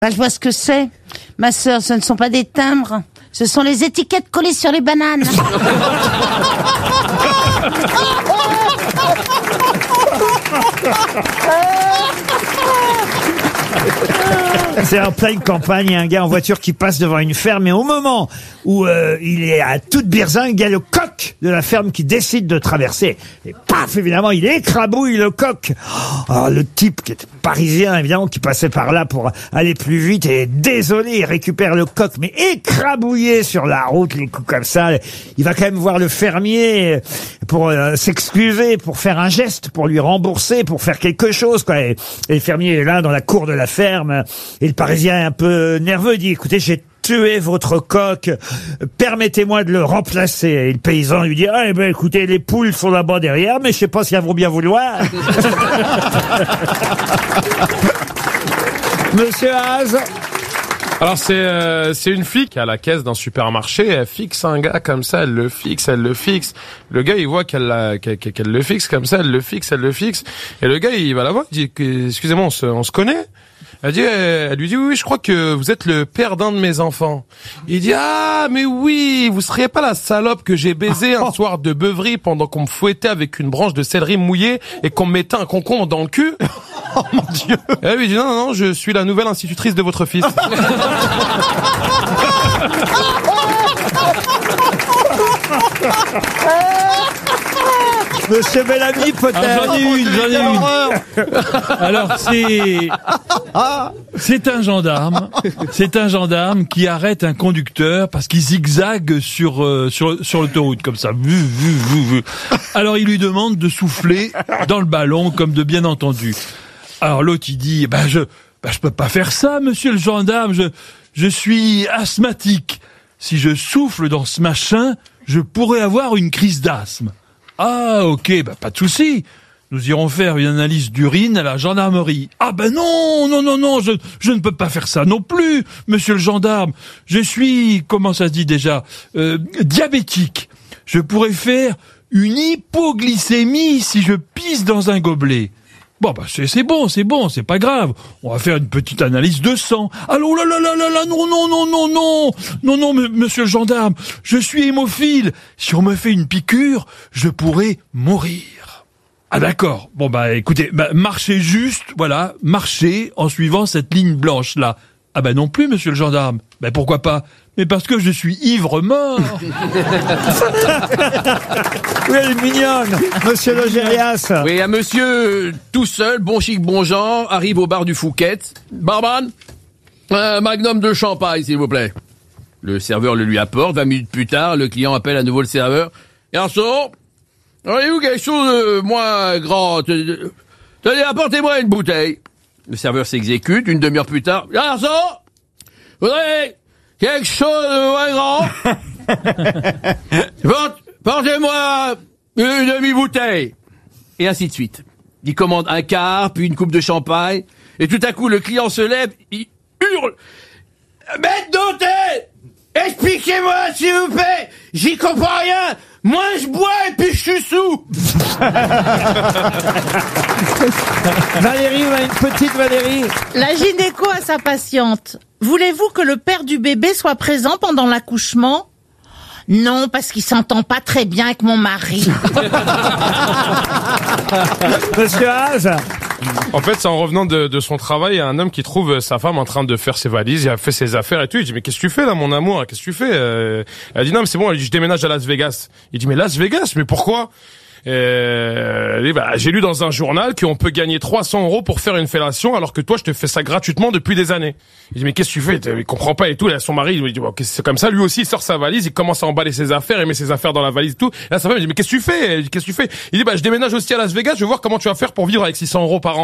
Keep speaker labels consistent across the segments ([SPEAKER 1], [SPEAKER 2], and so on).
[SPEAKER 1] Je vois ce que c'est. Ma sœur, ce ne sont pas des timbres. Ce sont les étiquettes collées sur les bananes.
[SPEAKER 2] C'est en pleine campagne, il y a un gars en voiture qui passe devant une ferme et au moment où il est à toute berzingue, il y a le coq de la ferme qui décide de traverser. Et paf, évidemment, il écrabouille le coq. Alors, le type qui est parisien, évidemment, qui passait par là pour aller plus vite et désolé, il récupère le coq, mais écrabouillé sur la route, les coups comme ça. Il va quand même voir le fermier pour s'excuser, pour faire un geste, pour lui rembourser, pour faire quelque chose, quoi. Et le fermier est là dans la cour de la ferme. Et le Parisien est un peu nerveux, il dit, écoutez, j'ai tué votre coq, permettez-moi de le remplacer. Et le paysan lui dit, ah, eh ben, écoutez, les poules sont là-bas derrière, mais je sais pas si elles vont bien vouloir. Monsieur Haas.
[SPEAKER 3] Alors c'est une flic à la caisse d'un supermarché, elle fixe un gars comme ça, elle le fixe. Le gars il voit qu'elle le fixe comme ça, elle le fixe. Et le gars il va la voir, il dit excusez-moi, on se connaît? Elle lui dit oui, je crois que vous êtes le père d'un de mes enfants. Il dit ah mais oui, vous seriez pas la salope que j'ai baisé un soir de beuverie pendant qu'on me fouettait avec une branche de céleri mouillée et qu'on me mettait un concombre dans le cul? Oh mon Dieu. Et elle lui dit non, je suis la nouvelle institutrice de votre fils.
[SPEAKER 2] Monsieur Bellamy, peut-être.
[SPEAKER 4] J'en ai une. Alors c'est un gendarme. C'est un gendarme qui arrête un conducteur parce qu'il zigzague sur l'autoroute comme ça. Alors il lui demande de souffler dans le ballon comme de bien entendu. Alors l'autre il dit je peux pas faire ça, monsieur le gendarme. Je suis asthmatique. Si je souffle dans ce machin, je pourrais avoir une crise d'asthme. Ah, ok, pas de souci. Nous irons faire une analyse d'urine à la gendarmerie. Ah non, je ne peux pas faire ça non plus, monsieur le gendarme. Je suis, comment ça se dit déjà, diabétique. Je pourrais faire une hypoglycémie si je pisse dans un gobelet. Bon, c'est bon, c'est pas grave. On va faire une petite analyse de sang. Alors, non, monsieur le gendarme, je suis hémophile. Si on me fait une piqûre, je pourrais mourir. Ah d'accord. Bon, écoutez, marchez juste, voilà, marchez en suivant cette ligne blanche-là. Ah non plus, monsieur le gendarme. Pourquoi pas? Mais parce que je suis ivre mort.
[SPEAKER 2] Oui, elle est mignonne, monsieur Logérias.
[SPEAKER 5] Oui, un monsieur tout seul, bon chic, bon genre, arrive au bar du Fouquet. Barman, un magnum de champagne, s'il vous plaît. Le serveur le lui apporte. 20 minutes plus tard, le client appelle à nouveau le serveur. Garçon, auriez-vous quelque chose de moins grand? Tenez, apportez-moi une bouteille. Le serveur s'exécute. Une demi-heure plus tard. Garçon, voudrais quelque chose de moins grand? Portez-moi une demi-bouteille. Et ainsi de suite. Il commande un quart, puis une coupe de champagne. Et tout à coup, le client se lève, il hurle. Maître d'hôtel! Expliquez-moi, s'il vous plaît! J'y comprends rien! Moi, je bois et puis je suis sous!
[SPEAKER 2] Valérie, on a une petite Valérie.
[SPEAKER 1] La gynéco à sa patiente. Voulez-vous que le père du bébé soit présent pendant l'accouchement? Non, parce qu'il s'entend pas très bien avec mon mari.
[SPEAKER 2] Monsieur Haas.
[SPEAKER 3] En fait, c'est en revenant de son travail, il y a un homme qui trouve sa femme en train de faire ses valises, il a fait ses affaires et tout. Il dit, mais qu'est-ce que tu fais là, mon amour? Qu'est-ce que tu fais? Elle dit, non, mais c'est bon, elle dit, je déménage à Las Vegas. Il dit, mais Las Vegas? Mais pourquoi? J'ai lu dans un journal qu'on peut gagner 300 € pour faire une fellation, alors que toi, je te fais ça gratuitement depuis des années. Il dit, mais qu'est-ce que tu fais? Il comprend pas et tout. Là, son mari, il dit, bon, c'est comme ça. Lui aussi, il sort sa valise, il commence à emballer ses affaires, il met ses affaires dans la valise et tout. Et là, sa femme, il dit, mais qu'est-ce que tu fais? Il dit, qu'est-ce que tu fais? Il dit, je déménage aussi à Las Vegas, je veux voir comment tu vas faire pour vivre avec 600 € par an.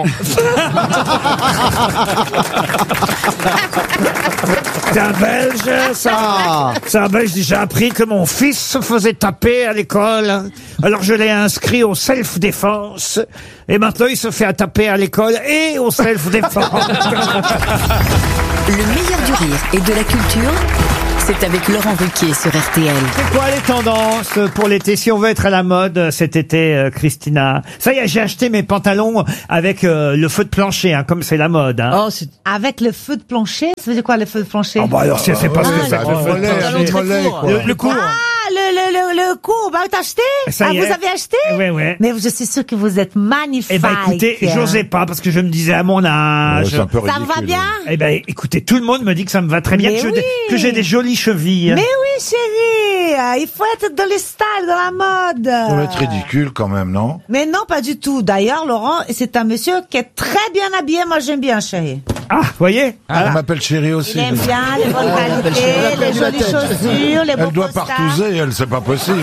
[SPEAKER 2] C'est un Belge, ça. C'est un Belge. J'ai appris que mon fils se faisait taper à l'école. Alors je l'ai inscrit au self-défense. Et maintenant, il se fait taper à l'école et au self-défense.
[SPEAKER 6] Le meilleur du rire et de la culture, C'est avec Laurent Ruquier sur RTL.
[SPEAKER 2] C'est quoi les tendances pour l'été? Si on veut être à la mode cet été, Christina. Ça y est, j'ai acheté mes pantalons avec le feu de plancher, hein, comme c'est la mode. Hein.
[SPEAKER 7] Oh, avec le feu de plancher, ça veut dire quoi le feu de plancher?
[SPEAKER 2] Ah bah alors, c'est pas ce que ça fait. Le court.
[SPEAKER 7] Le court, bah t'as acheté?
[SPEAKER 2] Ça y est.
[SPEAKER 7] Vous avez acheté?
[SPEAKER 2] Ouais.
[SPEAKER 7] Mais je suis sûre que vous êtes magnifique.
[SPEAKER 2] Eh ben écoutez, j'osais pas parce que je me disais à mon âge.
[SPEAKER 8] C'est un peu
[SPEAKER 7] Ça me va bien?
[SPEAKER 2] Eh ben écoutez, tout le monde me dit que ça me va très bien,
[SPEAKER 7] Mais oui.
[SPEAKER 2] que j'ai des jolies chevilles.
[SPEAKER 7] Mais oui, chérie, il faut être dans les styles, dans la mode.
[SPEAKER 8] Ça doit être ridicule quand même, non?
[SPEAKER 7] Mais non, pas du tout. D'ailleurs, Laurent, c'est un monsieur qui est très bien habillé. Moi, j'aime bien, chérie.
[SPEAKER 2] Ah, voyez.
[SPEAKER 8] Elle m'appelle chérie aussi.
[SPEAKER 7] Il aime bien les bonnes qualités, les jolies chaussures, les beaux
[SPEAKER 8] Elle doit
[SPEAKER 7] costards.
[SPEAKER 8] partouzer, elle, c'est pas possible.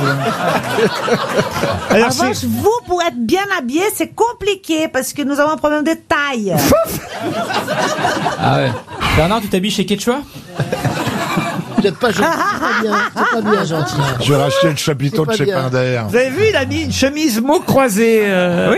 [SPEAKER 7] En
[SPEAKER 2] Alors
[SPEAKER 7] revanche, vous, pour être bien habillé, c'est compliqué parce que nous avons un problème de taille.
[SPEAKER 9] Ah ouais. Bernard, tu t'habilles chez Quechua?
[SPEAKER 10] Vous êtes pas gentil, c'est pas bien gentil.
[SPEAKER 8] Je vais racheter le chapiteau de
[SPEAKER 10] C'est
[SPEAKER 8] chez
[SPEAKER 10] pas bien.
[SPEAKER 8] Pinder.
[SPEAKER 2] vous avez vu, il a mis une chemise mots croisés. Oui.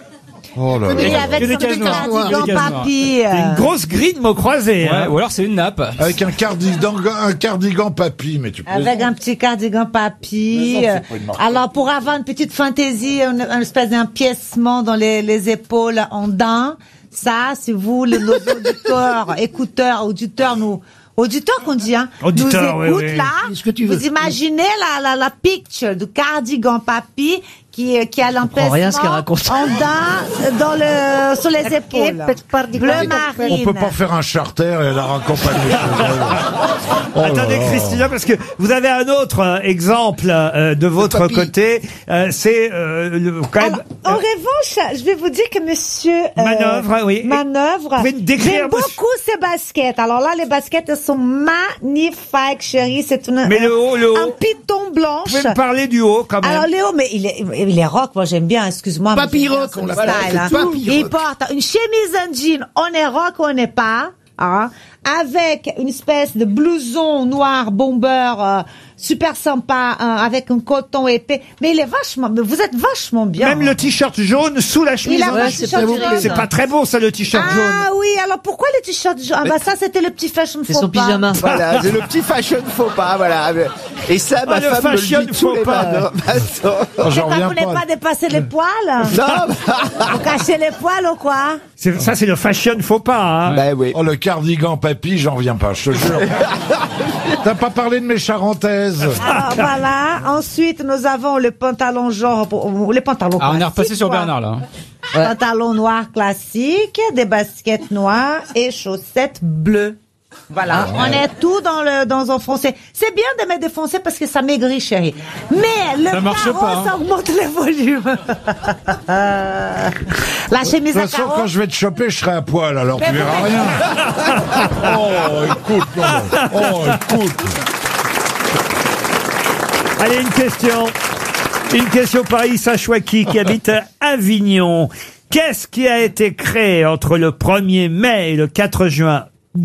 [SPEAKER 8] Oh là là.
[SPEAKER 7] Et avec
[SPEAKER 9] Que des
[SPEAKER 7] son
[SPEAKER 9] cases noires.
[SPEAKER 7] cardigan
[SPEAKER 9] Que des cases noires.
[SPEAKER 7] papy.
[SPEAKER 2] Une grosse grille de mots croisés.
[SPEAKER 9] Ouais,
[SPEAKER 2] hein.
[SPEAKER 9] ou alors c'est une nappe.
[SPEAKER 8] Avec un cardigan papy, mais tu peux.
[SPEAKER 7] Avec un petit cardigan papy. Alors, pour avoir une petite fantaisie, une espèce d'empiècement dans les épaules en dents, ça, si vous, nos auditeurs, écouteurs, auditeurs qu'on dit, hein,
[SPEAKER 2] Auditeurs,
[SPEAKER 7] nous
[SPEAKER 2] oui,
[SPEAKER 7] écoutent
[SPEAKER 2] oui.
[SPEAKER 7] là,
[SPEAKER 10] Dis ce que tu veux.
[SPEAKER 7] vous imaginez la picture du cardigan papy qui a l'empiècement
[SPEAKER 10] rien ce qu'elle raconte.
[SPEAKER 7] en dents sur les épaules. Bleu marine.
[SPEAKER 8] On peut pas faire un charter et la raccompagner. Oh là
[SPEAKER 2] Attendez,
[SPEAKER 8] là.
[SPEAKER 2] Christina, parce que vous avez un autre exemple de votre
[SPEAKER 10] papy.
[SPEAKER 2] côté. C'est quand même.
[SPEAKER 7] Alors, en revanche, je vais vous dire que monsieur
[SPEAKER 2] Manœuvre, oui.
[SPEAKER 7] Manœuvre,
[SPEAKER 2] Vous pouvez me décrire,
[SPEAKER 7] j'aime
[SPEAKER 2] monsieur-
[SPEAKER 7] beaucoup ces baskets. Alors là, les baskets elles sont magnifiques, chérie. C'est une
[SPEAKER 2] Mais le haut.
[SPEAKER 7] un piton blanche.
[SPEAKER 2] Vous pouvez me parler du haut quand même.
[SPEAKER 7] Alors Léo, mais il est rock, moi j'aime bien, excuse-moi. mais
[SPEAKER 10] Papy
[SPEAKER 7] j'aime bien
[SPEAKER 10] rock,
[SPEAKER 7] son
[SPEAKER 10] on l'appelle.
[SPEAKER 7] style, hein.
[SPEAKER 10] Papy
[SPEAKER 7] Il
[SPEAKER 10] rock.
[SPEAKER 7] porte une chemise en jean, on est rock, on n'est pas, hein, avec une espèce de blouson noir bomber, super sympa, hein, avec un coton épais. Mais mais vous êtes vachement bien.
[SPEAKER 2] Même
[SPEAKER 7] hein.
[SPEAKER 2] le t-shirt jaune sous la chemise.
[SPEAKER 7] Il a
[SPEAKER 2] en
[SPEAKER 7] pas
[SPEAKER 2] dessous.
[SPEAKER 7] de t-shirt jaune.
[SPEAKER 2] C'est pas très beau ça le t-shirt jaune.
[SPEAKER 7] Ah oui, alors pourquoi les t-shirts jaunes? Ah bah ça c'était le petit fashion
[SPEAKER 10] C'est
[SPEAKER 7] faux
[SPEAKER 10] son
[SPEAKER 7] pas.
[SPEAKER 10] pyjama.
[SPEAKER 11] Voilà, c'est le petit fashion faux pas, voilà. Et ça, ma
[SPEAKER 2] Ah, le
[SPEAKER 11] femme me le
[SPEAKER 2] fashion
[SPEAKER 11] dit tous
[SPEAKER 2] faux
[SPEAKER 11] les
[SPEAKER 2] pas.
[SPEAKER 11] matins. Attends.
[SPEAKER 8] Oh,
[SPEAKER 7] C'est
[SPEAKER 8] j'en
[SPEAKER 7] quoi,
[SPEAKER 8] reviens
[SPEAKER 7] vous voulez pas dépasser les poils?
[SPEAKER 11] Non,
[SPEAKER 7] Vous cachez les poils ou quoi?
[SPEAKER 2] Ça c'est le fashion faux pas. Hein.
[SPEAKER 11] bah oui.
[SPEAKER 8] Oh, le cardigan papy, j'en reviens pas, je te jure. T'as pas parlé de mes charentaises.
[SPEAKER 7] Alors voilà, ensuite nous avons le pantalon les pantalons
[SPEAKER 9] Ah, on est
[SPEAKER 7] classiques,
[SPEAKER 9] repassé sur
[SPEAKER 7] quoi.
[SPEAKER 9] Bernard là.
[SPEAKER 7] Pantalon noir classique, des baskets noires et chaussettes bleues. Voilà, on est tout dans un foncé. C'est bien de mettre des foncés parce que ça maigrit, chérie. Mais le
[SPEAKER 9] Ça marche
[SPEAKER 7] carreau,
[SPEAKER 9] pas, hein.
[SPEAKER 7] ça augmente les volumes. La
[SPEAKER 8] De
[SPEAKER 7] chemise
[SPEAKER 8] toute
[SPEAKER 7] à
[SPEAKER 8] façon,
[SPEAKER 7] carreaux.
[SPEAKER 8] quand je vais te choper, je serai à poil, alors tu verras rien. Oh, écoute, non. Oh, écoute.
[SPEAKER 2] Allez, une question. Une question par Issa Chouaki qui habite à Avignon. Qu'est-ce qui a été créé entre le 1er mai et le 4 juin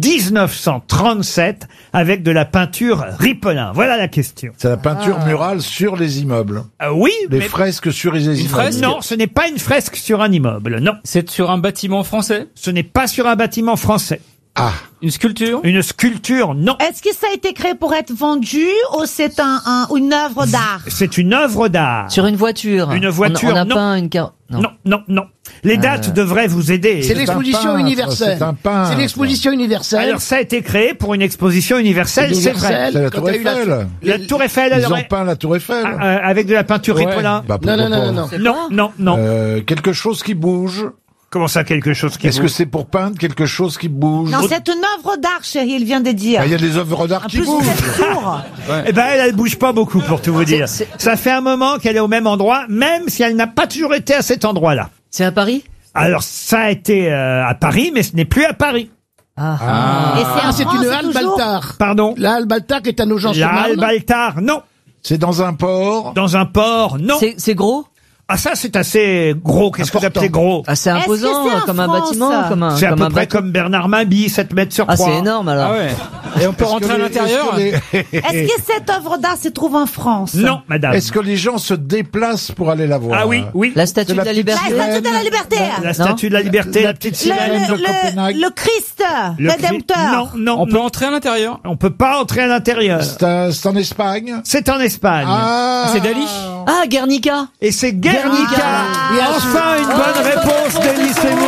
[SPEAKER 2] 1937 avec de la peinture Ripolin? Voilà la question.
[SPEAKER 8] C'est la peinture murale sur les immeubles.
[SPEAKER 2] Oui,
[SPEAKER 8] Les
[SPEAKER 2] mais
[SPEAKER 8] fresques sur les immeubles.
[SPEAKER 9] fresque
[SPEAKER 2] non, ce n'est pas une fresque sur un immeuble. Non,
[SPEAKER 9] C'est sur un bâtiment français?
[SPEAKER 2] ce n'est pas sur un bâtiment français.
[SPEAKER 8] Ah,
[SPEAKER 9] Une sculpture?
[SPEAKER 2] Une sculpture, non.
[SPEAKER 7] Est-ce que ça a été créé pour être vendu ou c'est une œuvre d'art?
[SPEAKER 2] C'est une œuvre d'art.
[SPEAKER 10] Sur une voiture.
[SPEAKER 2] Une voiture,
[SPEAKER 10] On a
[SPEAKER 2] non.
[SPEAKER 10] peint une car...
[SPEAKER 2] Non. Les dates devraient vous aider.
[SPEAKER 10] C'est l'exposition
[SPEAKER 8] peintre,
[SPEAKER 10] universelle.
[SPEAKER 8] c'est un peintre.
[SPEAKER 10] C'est l'exposition universelle.
[SPEAKER 2] Alors ça a été créé pour une exposition universelle, c'est vrai.
[SPEAKER 8] c'est la
[SPEAKER 10] Quand
[SPEAKER 8] Tour
[SPEAKER 10] t'as eu la-
[SPEAKER 8] Eiffel.
[SPEAKER 2] La Tour Eiffel, elle
[SPEAKER 8] Ils ont
[SPEAKER 2] aurait...
[SPEAKER 8] peint la Tour Eiffel.
[SPEAKER 2] avec de la peinture
[SPEAKER 9] Ouais.
[SPEAKER 2] Ripolin.
[SPEAKER 8] Bah, pourquoi
[SPEAKER 10] Non.
[SPEAKER 8] pas.
[SPEAKER 2] Non.
[SPEAKER 8] Quelque chose qui bouge.
[SPEAKER 2] Comment ça, quelque chose qui
[SPEAKER 8] Est-ce que c'est pour peindre quelque chose qui bouge?
[SPEAKER 7] Non, c'est une œuvre d'art, chérie, il vient de dire.
[SPEAKER 8] Il y a des œuvres d'art
[SPEAKER 7] En
[SPEAKER 8] qui
[SPEAKER 7] plus, vous
[SPEAKER 8] bougent.
[SPEAKER 7] êtes sourd.
[SPEAKER 2] Eh ben, elle bouge pas beaucoup, pour tout vous dire. Ça fait un moment qu'elle est au même endroit, même si elle n'a pas toujours été à cet endroit-là.
[SPEAKER 10] C'est à Paris?
[SPEAKER 2] Alors, ça a été à Paris, mais ce n'est plus à Paris.
[SPEAKER 7] Et c'est en
[SPEAKER 10] C'est
[SPEAKER 7] France,
[SPEAKER 10] une halle
[SPEAKER 7] toujours
[SPEAKER 10] Baltard.
[SPEAKER 2] Pardon.
[SPEAKER 10] La halle Baltard qui est à
[SPEAKER 2] La
[SPEAKER 10] Nogent-sur-Marne.
[SPEAKER 2] Halle Baltard, non.
[SPEAKER 8] C'est dans un port.
[SPEAKER 2] Dans un port, non.
[SPEAKER 10] C'est gros?
[SPEAKER 2] Ah ça c'est assez gros. Qu'est-ce que vous appelez gros?
[SPEAKER 12] Ah, c'est imposant,
[SPEAKER 7] Est-ce que c'est
[SPEAKER 12] comme
[SPEAKER 7] en
[SPEAKER 12] un
[SPEAKER 7] France,
[SPEAKER 12] bâtiment,
[SPEAKER 7] ça
[SPEAKER 12] comme un.
[SPEAKER 2] C'est à
[SPEAKER 12] comme
[SPEAKER 2] peu
[SPEAKER 12] un
[SPEAKER 2] près
[SPEAKER 12] bateau.
[SPEAKER 2] comme Bernard Mabie, 7 mètres sur 3.
[SPEAKER 12] Ah, c'est énorme alors.
[SPEAKER 9] Ah ouais. Et on peut rentrer à l'intérieur.
[SPEAKER 7] Est-ce que cette œuvre d'art se trouve en France?
[SPEAKER 2] Non, madame.
[SPEAKER 8] Est-ce que les gens se déplacent pour aller la voir?
[SPEAKER 2] Ah oui, oui.
[SPEAKER 12] La statue
[SPEAKER 8] C'est
[SPEAKER 12] de
[SPEAKER 8] la
[SPEAKER 12] la
[SPEAKER 8] petite
[SPEAKER 12] liberté.
[SPEAKER 7] La statue de la liberté.
[SPEAKER 2] La statue de la liberté, la petite sirène.
[SPEAKER 8] de Copenhague.
[SPEAKER 7] Le Christ,
[SPEAKER 2] Le Christ-
[SPEAKER 7] rédempteur.
[SPEAKER 2] Non,
[SPEAKER 9] On peut
[SPEAKER 2] non.
[SPEAKER 9] entrer à l'intérieur.
[SPEAKER 2] On peut pas entrer à l'intérieur.
[SPEAKER 8] C'est en Espagne.
[SPEAKER 2] C'est en Espagne.
[SPEAKER 8] Ah,
[SPEAKER 9] C'est Dali.
[SPEAKER 12] Ah, Guernica.
[SPEAKER 2] Et c'est Guernica. Enfin une bonne réponse d'Elie Semoun.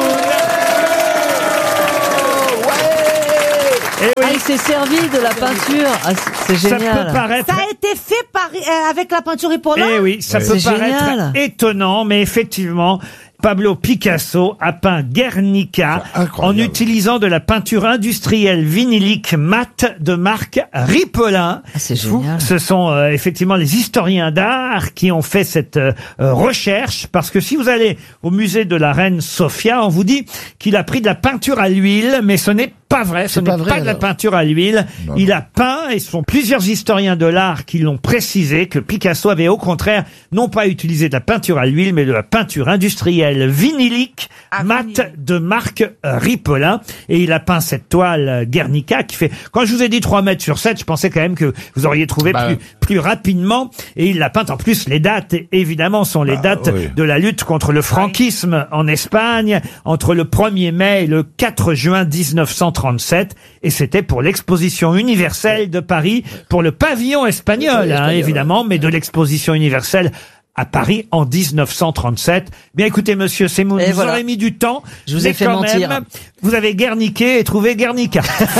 [SPEAKER 2] Eh
[SPEAKER 12] Ah,
[SPEAKER 2] oui,
[SPEAKER 12] il s'est servi de la peinture. Ah, c'est
[SPEAKER 2] ça
[SPEAKER 12] génial.
[SPEAKER 2] peut paraître.
[SPEAKER 7] Ça a été fait par, avec la peinture Hippolyte.
[SPEAKER 2] Eh oui, ça
[SPEAKER 12] Oui.
[SPEAKER 2] peut
[SPEAKER 12] C'est
[SPEAKER 2] paraître
[SPEAKER 12] génial.
[SPEAKER 2] étonnant, mais effectivement, Pablo Picasso a peint Guernica
[SPEAKER 8] C'est incroyable.
[SPEAKER 2] en utilisant de la peinture industrielle vinylique mate de marque Ripollin.
[SPEAKER 12] Ah, c'est génial.
[SPEAKER 2] Ce sont effectivement les historiens d'art qui ont fait cette recherche, parce que si vous allez au musée de la reine Sofia, on vous dit qu'il a pris de la peinture à l'huile, mais ce n'est pas vrai, ce n'est
[SPEAKER 10] pas
[SPEAKER 2] pas,
[SPEAKER 10] vrai,
[SPEAKER 2] de la
[SPEAKER 10] alors.
[SPEAKER 2] peinture à l'huile. Il a peint, et ce sont plusieurs historiens de l'art qui l'ont précisé, que Picasso avait au contraire non pas utilisé de la peinture à l'huile, mais de la peinture industrielle vinylique mate de marque Ripollin. Et il a peint cette toile Guernica qui fait, quand je vous ai dit 3 mètres sur 7, je pensais quand même que vous auriez trouvé plus rapidement. Et il l'a peint en plus, les dates évidemment sont les dates
[SPEAKER 8] oui.
[SPEAKER 2] de la lutte contre le franquisme en Espagne, entre le 1er mai et le 4 juin 1937, et c'était pour l'exposition universelle de Paris, pour le pavillon espagnol, hein, évidemment, mais de l'exposition universelle à Paris en 1937. Bien écoutez, monsieur Semoun,
[SPEAKER 12] Et
[SPEAKER 2] vous
[SPEAKER 12] voilà.
[SPEAKER 2] aurez mis du temps,
[SPEAKER 12] Je vous
[SPEAKER 2] mais
[SPEAKER 12] ai fait
[SPEAKER 2] quand
[SPEAKER 12] mentir.
[SPEAKER 2] même, vous avez guerniqué et trouvé Guernica.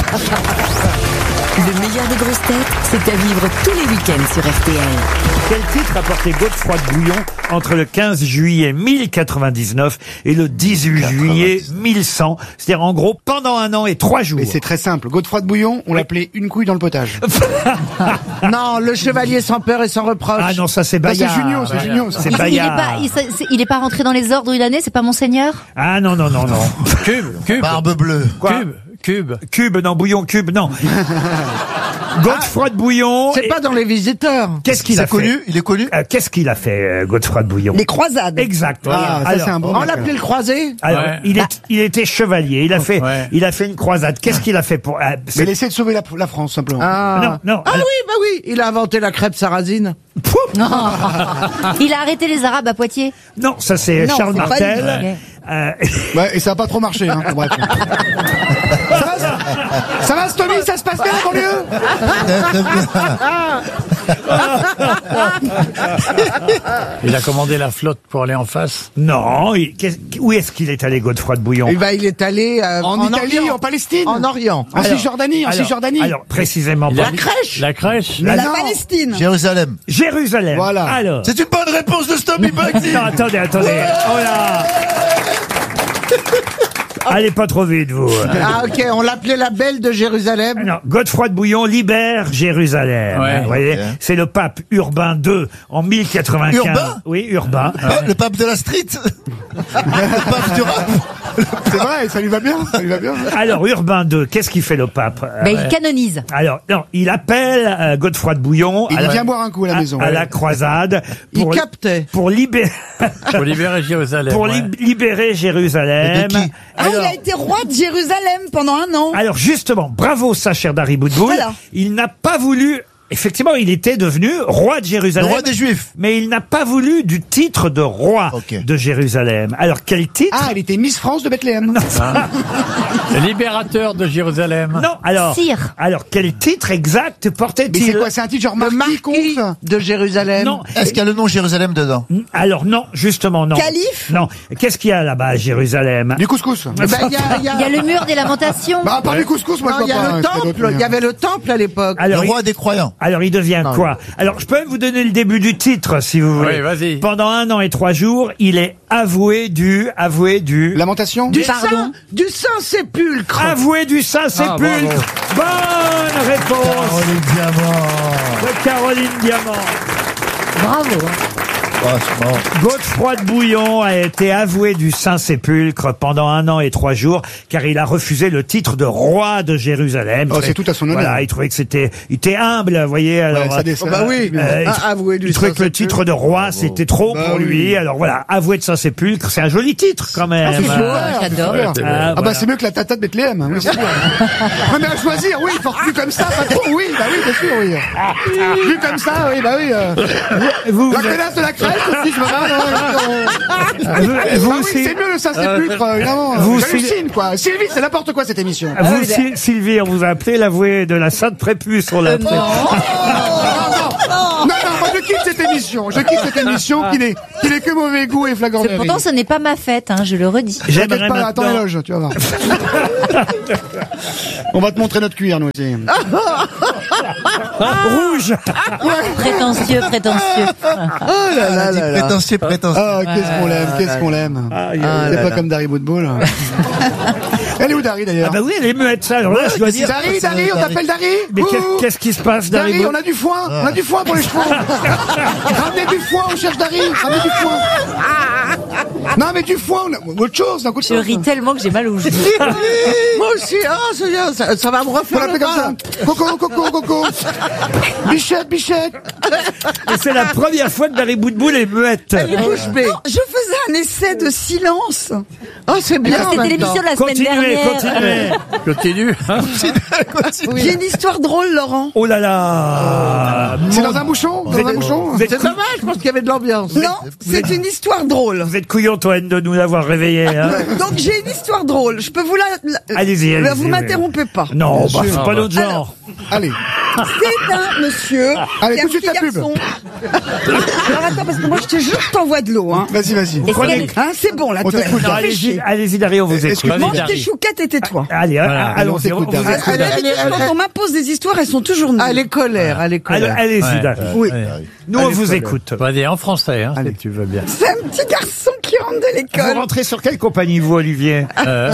[SPEAKER 6] Le meilleur des grosses têtes, c'est à vivre tous les week-ends sur RTL.
[SPEAKER 2] Quel titre a porté Godefroy de Bouillon entre le 15 juillet 1099 et le 18 juillet 1100? C'est-à-dire, en gros, pendant 1 an et 3 jours.
[SPEAKER 13] Et c'est très simple. Godefroy de Bouillon, on l'appelait une couille dans le potage.
[SPEAKER 10] Non, le chevalier sans peur et sans reproche.
[SPEAKER 2] Ah non, ça c'est
[SPEAKER 13] Bah, c'est
[SPEAKER 2] Bayard.
[SPEAKER 13] Junio, c'est Junio, ça.
[SPEAKER 2] C'est
[SPEAKER 14] Il est
[SPEAKER 2] Bayard.
[SPEAKER 14] pas, il est pas rentré dans les ordres où il en est, c'est pas Monseigneur?
[SPEAKER 2] Ah non, non, non, non.
[SPEAKER 9] Cube.
[SPEAKER 10] Barbe bleue.
[SPEAKER 2] Quoi? Cube, non, Bouillon, Cube, non. Godefroy de Bouillon.
[SPEAKER 10] C'est pas dans les visiteurs.
[SPEAKER 2] Qu'est-ce qu'il a fait?
[SPEAKER 10] Il est connu.
[SPEAKER 2] Qu'est-ce qu'il a fait, Godefroy de Bouillon?
[SPEAKER 10] Les croisades.
[SPEAKER 2] Exact.
[SPEAKER 13] Ah, ça, c'est un bon
[SPEAKER 10] On
[SPEAKER 13] mec,
[SPEAKER 10] l'appelait le croisé.
[SPEAKER 2] Alors,
[SPEAKER 9] Ouais.
[SPEAKER 2] il était chevalier. Il a fait une croisade. Qu'est-ce qu'il a fait pour?
[SPEAKER 13] Mais il essaie de sauver la France, simplement.
[SPEAKER 10] Ah.
[SPEAKER 2] Non.
[SPEAKER 10] Ah oui, bah oui. Il a inventé la crêpe sarrasine.
[SPEAKER 14] Il a arrêté les Arabes à Poitiers.
[SPEAKER 2] Non, ça c'est
[SPEAKER 10] Non,
[SPEAKER 2] Charles
[SPEAKER 10] c'est pas
[SPEAKER 2] Martel.
[SPEAKER 10] lui.
[SPEAKER 13] Ouais, et ça a pas trop marché, hein. Bref. Ça va, Stomy? Ça se passe bien, mon lieu?
[SPEAKER 9] Il a commandé la flotte pour aller en face.
[SPEAKER 2] Non, où est-ce qu'il est allé, Godefroy de Bouillon?
[SPEAKER 10] Et bah, il est allé
[SPEAKER 13] En Italie,
[SPEAKER 10] Orient.
[SPEAKER 13] en Palestine.
[SPEAKER 10] En Orient.
[SPEAKER 13] En Cisjordanie,
[SPEAKER 2] Alors, précisément,
[SPEAKER 10] La crèche.
[SPEAKER 9] La crèche.
[SPEAKER 10] La
[SPEAKER 13] non.
[SPEAKER 10] Palestine.
[SPEAKER 11] Jérusalem.
[SPEAKER 2] Jérusalem.
[SPEAKER 13] Voilà.
[SPEAKER 2] Alors.
[SPEAKER 11] C'est une bonne réponse de Stomy Bugsy.
[SPEAKER 2] Non, attendez. Oh là. Allez pas trop vite, vous.
[SPEAKER 10] Ah ok, on l'appelait la belle de Jérusalem.
[SPEAKER 2] Non, Godefroy de Bouillon libère Jérusalem.
[SPEAKER 9] Ouais.
[SPEAKER 2] Vous voyez, c'est le pape Urbain II en 1095.
[SPEAKER 11] Urbain
[SPEAKER 2] Oui, Urbain.
[SPEAKER 11] Le pape de la street. Le pape du rap.
[SPEAKER 13] C'est vrai, ça lui va bien. Ça lui va bien.
[SPEAKER 2] Alors, Urbain II, qu'est-ce qu'il fait, le pape?
[SPEAKER 14] Il canonise.
[SPEAKER 2] Alors, non, il appelle Godefroy de Bouillon
[SPEAKER 13] Il vient boire un coup à la maison.
[SPEAKER 2] à la croisade
[SPEAKER 10] Il captait.
[SPEAKER 2] pour libérer
[SPEAKER 9] Pour libérer Jérusalem.
[SPEAKER 2] pour
[SPEAKER 9] ouais.
[SPEAKER 2] libérer Jérusalem.
[SPEAKER 11] Mais de qui
[SPEAKER 2] Alors,
[SPEAKER 15] il a été roi de Jérusalem pendant 1 an.
[SPEAKER 2] alors justement, bravo ça, cher Dari Boudboul.
[SPEAKER 15] Voilà.
[SPEAKER 2] Il n'a pas voulu. Effectivement, il était devenu roi de Jérusalem.
[SPEAKER 11] Le roi des Juifs.
[SPEAKER 2] Mais il n'a pas voulu du titre de roi de Jérusalem. Alors, quel titre?
[SPEAKER 13] Ah, elle était Miss France de Bethléem.
[SPEAKER 2] Non,
[SPEAKER 9] Le libérateur de Jérusalem.
[SPEAKER 2] non, alors.
[SPEAKER 14] Sire.
[SPEAKER 2] Alors, quel titre exact
[SPEAKER 13] Mais
[SPEAKER 2] portait-il?
[SPEAKER 13] c'est quoi? C'est un titre genre
[SPEAKER 10] Le
[SPEAKER 13] marquis,
[SPEAKER 10] marquis de Jérusalem.
[SPEAKER 2] Non.
[SPEAKER 11] Est-ce qu'il y a le nom Jérusalem dedans?
[SPEAKER 2] Alors, non, justement, non.
[SPEAKER 15] Calife?
[SPEAKER 2] Non. Qu'est-ce qu'il y a là-bas à Jérusalem?
[SPEAKER 13] Du couscous.
[SPEAKER 10] Eh ben,
[SPEAKER 14] Il y a le mur des lamentations.
[SPEAKER 13] Bah, à part du couscous, moi,
[SPEAKER 10] Non,
[SPEAKER 13] je
[SPEAKER 10] il y
[SPEAKER 13] vois
[SPEAKER 10] a
[SPEAKER 13] pas.
[SPEAKER 10] le temple. Il y avait le temple à l'époque.
[SPEAKER 2] Alors,
[SPEAKER 11] Le roi des croyants.
[SPEAKER 2] Alors, il devient quoi? Alors, je peux même vous donner le début du titre, si vous voulez.
[SPEAKER 9] Oui, vas-y.
[SPEAKER 2] Pendant 1 an et 3 jours, il est avoué du...
[SPEAKER 13] Lamentation.
[SPEAKER 10] Du Saint-Sépulcre.
[SPEAKER 2] Avoué du Saint-Sépulcre. Bonne réponse
[SPEAKER 11] Caroline Diamant.
[SPEAKER 2] de Caroline Diamant.
[SPEAKER 14] Bravo.
[SPEAKER 2] Godefroy de Bouillon a été avoué du Saint-Sépulcre pendant 1 an et 3 jours, car il a refusé le titre de roi de Jérusalem.
[SPEAKER 13] Oh, c'est tout à son honneur.
[SPEAKER 2] Voilà, il trouvait que il était humble, vous voyez. Alors,
[SPEAKER 13] ça descend. Bah oui, avoué du
[SPEAKER 2] il trouvait que le titre de roi, c'était trop pour lui. Alors voilà, avoué de Saint-Sépulcre, c'est un joli titre quand même.
[SPEAKER 13] C'est super,
[SPEAKER 14] j'adore.
[SPEAKER 13] Ah bah c'est mieux que la tata de Bethléem. Oui, c'est sûr. Mais à choisir, oui, vu comme ça, pas trop. Oui, bah oui, bien sûr, oui. Vu comme ça, oui, bah oui. La connasse de la crèche aussi, c'est pas mal.
[SPEAKER 2] Vous
[SPEAKER 13] oui,
[SPEAKER 2] aussi.
[SPEAKER 13] c'est mieux le Saint-Sépulcre, évidemment. J'hallucine, quoi. Sylvie, c'est n'importe quoi cette émission.
[SPEAKER 2] Vous, Sylvie, on vous a appelé l'avoué de la Sainte Prépuce, on l'a appelé.
[SPEAKER 13] Non, moi je quitte cette émission. Je quitte cette émission qui n'est que mauvais goût et flagornerie.
[SPEAKER 14] Pourtant, ce n'est pas ma fête, hein, je le redis.
[SPEAKER 2] J'aimerais
[SPEAKER 13] pas, attends
[SPEAKER 2] maintenant...
[SPEAKER 13] l'éloge, tu vas voir. On va te montrer notre cuir, nous aussi.
[SPEAKER 2] Rouge.
[SPEAKER 14] Prétentieux.
[SPEAKER 10] Oh là là là là. Prétentieux.
[SPEAKER 13] Ah, qu'est-ce qu'on l'aime. C'est pas comme Dari Boudboul. Elle est où Dari d'ailleurs?
[SPEAKER 2] Ah bah oui, elle est muette, ça. Alors là, je dois dire...
[SPEAKER 13] Dari, on t'appelle Dari?
[SPEAKER 2] Mais qu'est-ce qui se passe,
[SPEAKER 13] Dari, on a du foin. On a du foin pour les chevaux. Ramenez du foin, on cherche Dari. Ramenez du foin. Non mais du foin, autre chose.
[SPEAKER 14] Je ris tellement que j'ai mal aux joues.
[SPEAKER 10] Moi aussi, ça va me refaire.
[SPEAKER 13] On l'appelle comme ça. Coco. Bichette.
[SPEAKER 2] Et c'est la première fois que Dari Boudboul est muette.
[SPEAKER 15] Non, je faisais un essai de silence. Oh, c'est bien.
[SPEAKER 14] C'était l'émission de la semaine dernière.
[SPEAKER 2] Continue.
[SPEAKER 15] J'ai une histoire drôle, Laurent.
[SPEAKER 2] Oh là là.
[SPEAKER 13] C'est dans un bouchon?
[SPEAKER 10] C'est dommage, je pense qu'il y avait de l'ambiance.
[SPEAKER 15] Non, c'est une histoire drôle.
[SPEAKER 2] Vous êtes couillon, Toen, de nous l'avoir réveillé. Hein.
[SPEAKER 15] Donc j'ai une histoire drôle. Je peux vous la...
[SPEAKER 2] Allez-y.
[SPEAKER 15] Vous m'interrompez pas.
[SPEAKER 2] Non, bah, c'est pas notre genre.
[SPEAKER 13] Allez.
[SPEAKER 15] C'est un monsieur.
[SPEAKER 13] Allez,
[SPEAKER 15] qui
[SPEAKER 13] tout de suite
[SPEAKER 15] un
[SPEAKER 13] la
[SPEAKER 15] petit
[SPEAKER 13] pub.
[SPEAKER 15] garçon. Alors attends, parce que moi je te jure, je t'envoie de l'eau. Hein.
[SPEAKER 13] Vas-y.
[SPEAKER 15] Hein, c'est bon là.
[SPEAKER 13] On t'écoute.
[SPEAKER 2] Non, allez-y, Dari, on vous écoute.
[SPEAKER 15] Mange tes chouquettes et tais-toi.
[SPEAKER 2] Allez, allons-y.
[SPEAKER 13] on t'écoute, Dari.
[SPEAKER 15] Quand on m'impose des histoires, elles sont toujours nulles.
[SPEAKER 10] Elle est colère.
[SPEAKER 2] Allez-y, Dari.
[SPEAKER 15] Oui.
[SPEAKER 2] Nous, on vous écoute.
[SPEAKER 9] On va dire en français, hein, si tu veux bien.
[SPEAKER 15] C'est un petit garçon qui rentre de
[SPEAKER 2] Vous
[SPEAKER 15] l'école.
[SPEAKER 2] rentrez sur quelle compagnie, vous, Olivier?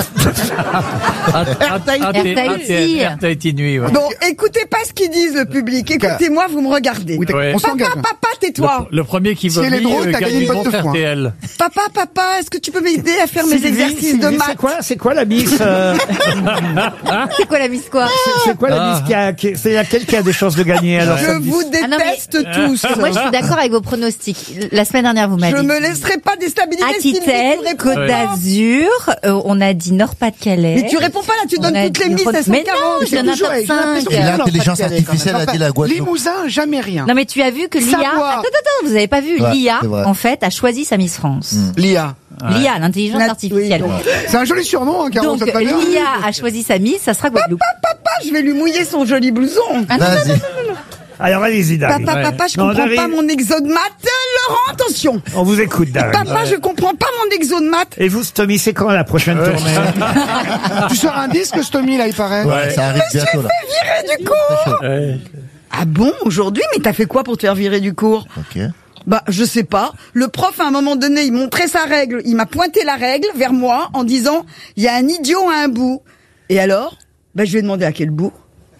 [SPEAKER 9] Tahiti Nuit, ouais.
[SPEAKER 15] Bon, écoutez pas ce qu'ils disent le public. Écoutez-moi, vous me regardez.
[SPEAKER 13] Oui,
[SPEAKER 9] Ouais.
[SPEAKER 13] on s'engage.
[SPEAKER 15] Papa, tais-toi.
[SPEAKER 9] Le premier qui
[SPEAKER 13] Si elle est
[SPEAKER 9] vomit
[SPEAKER 13] drôle, t'as
[SPEAKER 9] gagne
[SPEAKER 13] gagné une
[SPEAKER 9] une
[SPEAKER 13] botte de
[SPEAKER 9] montre
[SPEAKER 13] foin.
[SPEAKER 9] RTL.
[SPEAKER 15] Papa, est-ce que tu peux m'aider à faire mes
[SPEAKER 2] Sylvie,
[SPEAKER 15] exercices de maths?
[SPEAKER 2] C'est quoi la miss
[SPEAKER 14] C'est quoi la miss quoi?
[SPEAKER 2] C'est quoi la miss c'est laquelle qui a des chances de gagner alors
[SPEAKER 15] Je
[SPEAKER 2] samedi?
[SPEAKER 15] vous déteste tous.
[SPEAKER 14] Moi, je suis d'accord avec vos pronostics. La semaine dernière, vous m'avez
[SPEAKER 15] Je
[SPEAKER 14] dit.
[SPEAKER 15] me laisserai pas déstabiliser.
[SPEAKER 14] Aquitaine,
[SPEAKER 15] Sylvie, tu réponds
[SPEAKER 14] Côte
[SPEAKER 15] pas.
[SPEAKER 14] d'Azur, on a dit Nord-Pas-de-Calais.
[SPEAKER 15] Mais tu réponds pas là, tu donnes
[SPEAKER 14] On a
[SPEAKER 15] toutes les
[SPEAKER 14] dit
[SPEAKER 15] miss, elles sont
[SPEAKER 14] Mais
[SPEAKER 15] 40.
[SPEAKER 14] non, je donne un top 5.
[SPEAKER 10] Et l'intelligence artificielle a dit la Guadeloupe.
[SPEAKER 13] Limousin, jamais rien.
[SPEAKER 14] Non mais tu as vu que l'IA...
[SPEAKER 13] Savoir.
[SPEAKER 14] Attends, vous avez pas vu,
[SPEAKER 10] Ouais,
[SPEAKER 14] l'IA,
[SPEAKER 10] c'est vrai.
[SPEAKER 14] en fait, a choisi sa Miss France.
[SPEAKER 13] L'IA.
[SPEAKER 14] L'IA, l'intelligence artificielle.
[SPEAKER 13] C'est un joli surnom, hein, Caro,
[SPEAKER 14] Donc,
[SPEAKER 13] ça te va bien.
[SPEAKER 14] l'IA a choisi sa Miss, ça sera Guadeloupe.
[SPEAKER 15] Papa, je vais lui mouiller son joli blouson.
[SPEAKER 14] Ah, non,
[SPEAKER 10] Vas-y.
[SPEAKER 2] Alors allez-y, Dari.
[SPEAKER 15] Papa, je
[SPEAKER 2] Non,
[SPEAKER 15] comprends
[SPEAKER 2] Dari,
[SPEAKER 15] pas mon exode maths. Laurent, attention.
[SPEAKER 2] On vous écoute, Dari.
[SPEAKER 15] Papa, je comprends pas mon exode maths.
[SPEAKER 2] Et vous, Stomy, c'est quand la prochaine tournée?
[SPEAKER 13] Tu sors un disque, Stomy, là, il paraît.
[SPEAKER 10] Ouais, ça arrive bientôt là.
[SPEAKER 15] Virer du cours. Ah bon, aujourd'hui? Mais t'as fait quoi pour te faire virer du cours?
[SPEAKER 10] Ok.
[SPEAKER 15] Bah, je sais pas. Le prof, à un moment donné, il montrait sa règle. Il m'a pointé la règle vers moi en disant, il y a un idiot à un bout. Et alors? Bah, je lui ai demandé à quel bout.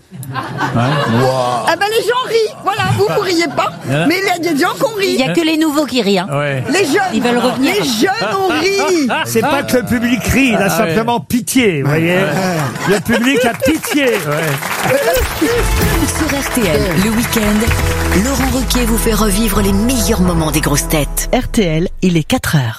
[SPEAKER 15] Ah bah les gens rient, voilà, vous riez pas, mais il y a des gens qui ont ri.
[SPEAKER 14] Il y a que les nouveaux qui rient. Hein.
[SPEAKER 9] Ouais.
[SPEAKER 15] Les jeunes,
[SPEAKER 14] Ils veulent revenir.
[SPEAKER 15] Les jeunes ont ri.
[SPEAKER 2] C'est pas que le public rit, il a simplement pitié, vous voyez. Le public a pitié.
[SPEAKER 6] Sur RTL, le week-end, Laurent Ruquier vous fait revivre les meilleurs moments des grosses têtes.
[SPEAKER 16] RTL, il est 4h.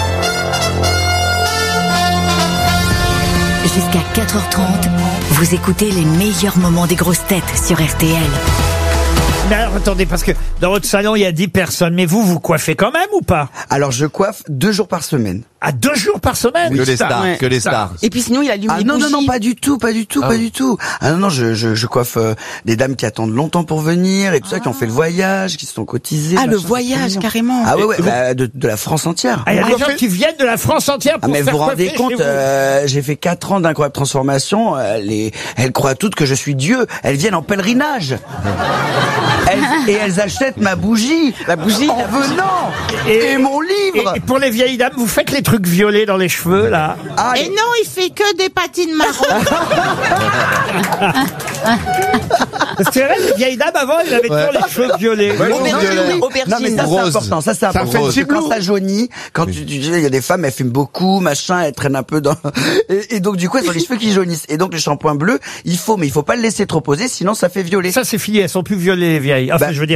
[SPEAKER 6] Jusqu'à 4h30, vous écoutez les meilleurs moments des grosses têtes sur RTL.
[SPEAKER 2] Mais alors, attendez, parce que dans votre salon, il y a 10 personnes, mais vous coiffez quand même ou pas?
[SPEAKER 17] Alors, je coiffe 2 jours par semaine.
[SPEAKER 2] À 2 jours par semaine?
[SPEAKER 17] Que les stars,
[SPEAKER 10] que les stars.
[SPEAKER 17] Et puis sinon, il allume les bougies. Non, pas du tout. Ah non, je coiffe des dames qui attendent longtemps pour venir et tout ça, qui ont fait le voyage, qui se sont cotisées.
[SPEAKER 15] Ah, le
[SPEAKER 17] machin,
[SPEAKER 15] voyage, carrément.
[SPEAKER 17] Ah ouais, bah, de la France entière.
[SPEAKER 2] Ah, il y a des gens qui viennent de la France entière pour
[SPEAKER 17] Ah, mais
[SPEAKER 2] se faire
[SPEAKER 17] vous vous rendez
[SPEAKER 2] coiffer
[SPEAKER 17] compte,
[SPEAKER 2] chez vous.
[SPEAKER 17] j'ai fait 4 ans d'incroyable transformation, elles croient toutes que je suis Dieu, elles viennent en pèlerinage. Elles achètent ma bougie. La bougie en venant. Et mon livre.
[SPEAKER 2] Et pour les vieilles dames, vous faites les trucs violets dans les cheveux, là?
[SPEAKER 17] Ah,
[SPEAKER 1] Et non, il fait que des patines marron.
[SPEAKER 2] Parce que la vieille dame, avant, elle avait toujours les cheveux violets.
[SPEAKER 17] Non, mais ça c'est important, ça c'est important. Parce que quand ça jaunit, quand il y a des femmes, elles fument beaucoup, machin, elles traînent un peu dans, et donc du coup elles ont les cheveux qui jaunissent. Et donc le shampoing bleu, mais il faut pas le laisser trop poser, sinon ça fait violet.
[SPEAKER 2] Ça c'est fini, elles sont plus violées les vieilles. Enfin, je veux dire.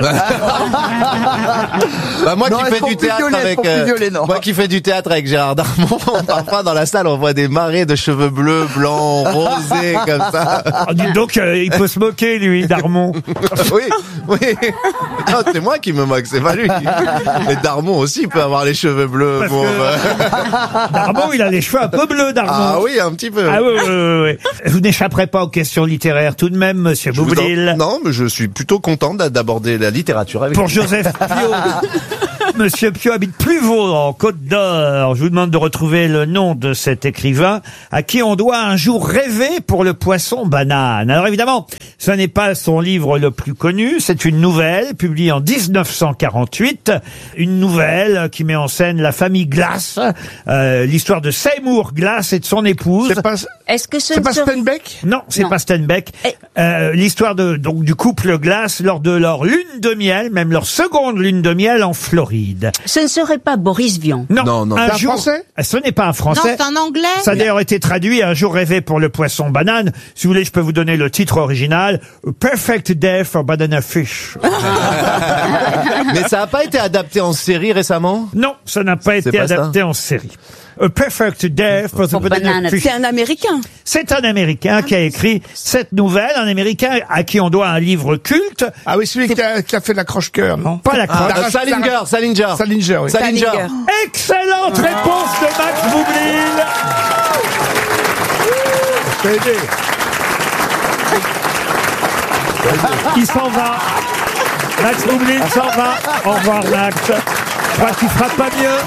[SPEAKER 18] Moi
[SPEAKER 17] Non,
[SPEAKER 18] qui
[SPEAKER 17] elles
[SPEAKER 18] fais
[SPEAKER 17] font
[SPEAKER 18] du
[SPEAKER 17] plus
[SPEAKER 18] théâtre
[SPEAKER 17] violet, elles
[SPEAKER 18] avec,
[SPEAKER 17] font plus violet, non.
[SPEAKER 18] moi qui fais du théâtre avec Gérard Darmon, parfois dans la salle on voit des marées de cheveux bleus, blancs, rosés comme ça.
[SPEAKER 2] Oh, dites donc, il peut se moquer lui, Darmon.
[SPEAKER 18] Oui. Non, c'est moi qui me moque, c'est pas lui. Et Darmon aussi peut avoir les cheveux bleus.
[SPEAKER 2] Parce
[SPEAKER 18] Bon,
[SPEAKER 2] Darmon, il a les cheveux un peu bleus, Darmon.
[SPEAKER 18] Ah oui, un petit peu.
[SPEAKER 2] Ah oui. Vous n'échapperez pas aux questions littéraires tout de même, monsieur Boublil.
[SPEAKER 18] Non, mais je suis plutôt content d'aborder la littérature avec
[SPEAKER 2] Pour
[SPEAKER 18] vous.
[SPEAKER 2] Joseph Pio. Monsieur Pio habite Pluvaux, en Côte d'Or. Je vous demande de retrouver le nom de cet écrivain à qui on doit un jour rêver pour le poisson banane. Alors évidemment, ce n'est pas son livre le plus connu, c'est une nouvelle publiée en 1948, une nouvelle qui met en scène la famille Glass, l'histoire de Seymour Glass et de son épouse.
[SPEAKER 14] Est-ce que
[SPEAKER 13] C'est pas Steinbeck?
[SPEAKER 2] Non, c'est pas Steinbeck. L'histoire donc du couple Glass lors de leur lune de miel, même leur seconde lune de miel en Floride.
[SPEAKER 14] Ce ne serait pas Boris Vian.
[SPEAKER 2] Non,
[SPEAKER 13] C'est un Français?
[SPEAKER 2] Ce n'est pas un Français.
[SPEAKER 1] Non, c'est un Anglais.
[SPEAKER 2] Ça a d'ailleurs été traduit Un jour rêvé pour le poisson banane. Si vous voulez, je peux vous donner le titre original. A Perfect Day for Banana Fish.
[SPEAKER 18] Mais ça n'a pas été adapté en série récemment?
[SPEAKER 2] Non, ça n'a pas été
[SPEAKER 18] pas ça.
[SPEAKER 2] adapté en série. A Perfect Day for the Banana Fish.
[SPEAKER 15] C'est un Américain.
[SPEAKER 2] C'est un Américain qui a écrit cette nouvelle, un Américain à qui on doit un livre culte.
[SPEAKER 13] Ah oui, celui qui a fait de la croche-cœur, non?
[SPEAKER 2] Pas la croche.
[SPEAKER 18] Salinger.
[SPEAKER 13] Salinger, oui.
[SPEAKER 18] Salinger.
[SPEAKER 2] Excellente réponse de Max Boublil.
[SPEAKER 13] Je t'ai aidé.
[SPEAKER 2] Il s'en va. Max Boublil s'en va. Au revoir, Max. Je crois qu'il fera pas mieux.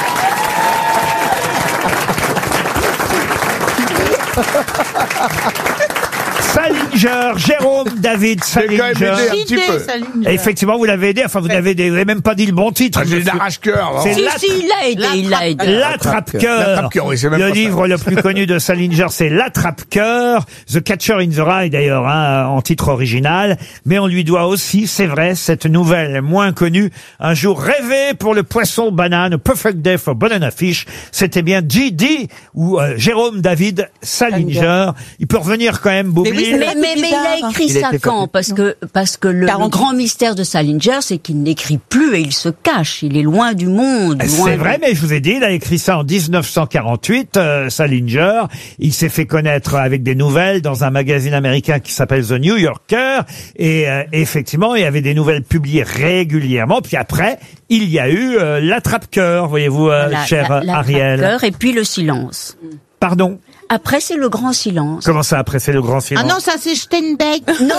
[SPEAKER 2] Salinger, Jérôme David Salinger.
[SPEAKER 13] quand même aidé un petit peu.
[SPEAKER 1] Salinger.
[SPEAKER 2] Et effectivement, vous l'avez aidé. Enfin, vous l'avez aidé. Vous n'avez même pas dit le bon titre.
[SPEAKER 13] Ah, j'ai
[SPEAKER 2] monsieur.
[SPEAKER 13] l'arrache-cœur.
[SPEAKER 2] C'est
[SPEAKER 14] Si, il l'a aidé,
[SPEAKER 2] L'attrape-cœur.
[SPEAKER 13] L'attrape-cœur, oui, c'est même
[SPEAKER 2] Le
[SPEAKER 13] pas ça.
[SPEAKER 2] livre le plus connu de Salinger, c'est L'attrape-cœur. The Catcher in the Rye, d'ailleurs, en titre original. Mais on lui doit aussi, c'est vrai, cette nouvelle moins connue. Un jour rêvé pour le poisson banane, Perfect Day for Banana Fish. C'était bien G.D. ou Jérôme David Salinger. Il peut revenir quand même, Boublil.
[SPEAKER 14] Mais il a écrit
[SPEAKER 17] Il a
[SPEAKER 14] ça
[SPEAKER 17] été
[SPEAKER 14] quand? Parce que le grand mystère de Salinger, c'est qu'il n'écrit plus et il se cache. Il est loin du monde.
[SPEAKER 2] C'est vrai, mais je vous ai dit, il a écrit ça en 1948, Salinger. Il s'est fait connaître avec des nouvelles dans un magazine américain qui s'appelle The New Yorker. Et effectivement, il y avait des nouvelles publiées régulièrement. Puis après, il y a eu l'attrape-cœur, voyez-vous, cher Ariel.
[SPEAKER 14] L'attrape-cœur et puis le silence.
[SPEAKER 2] Pardon?
[SPEAKER 14] Après, c'est le grand silence.
[SPEAKER 2] Comment ça, après, c'est le grand silence?
[SPEAKER 1] Ah non, ça c'est Steinbeck.
[SPEAKER 14] Non.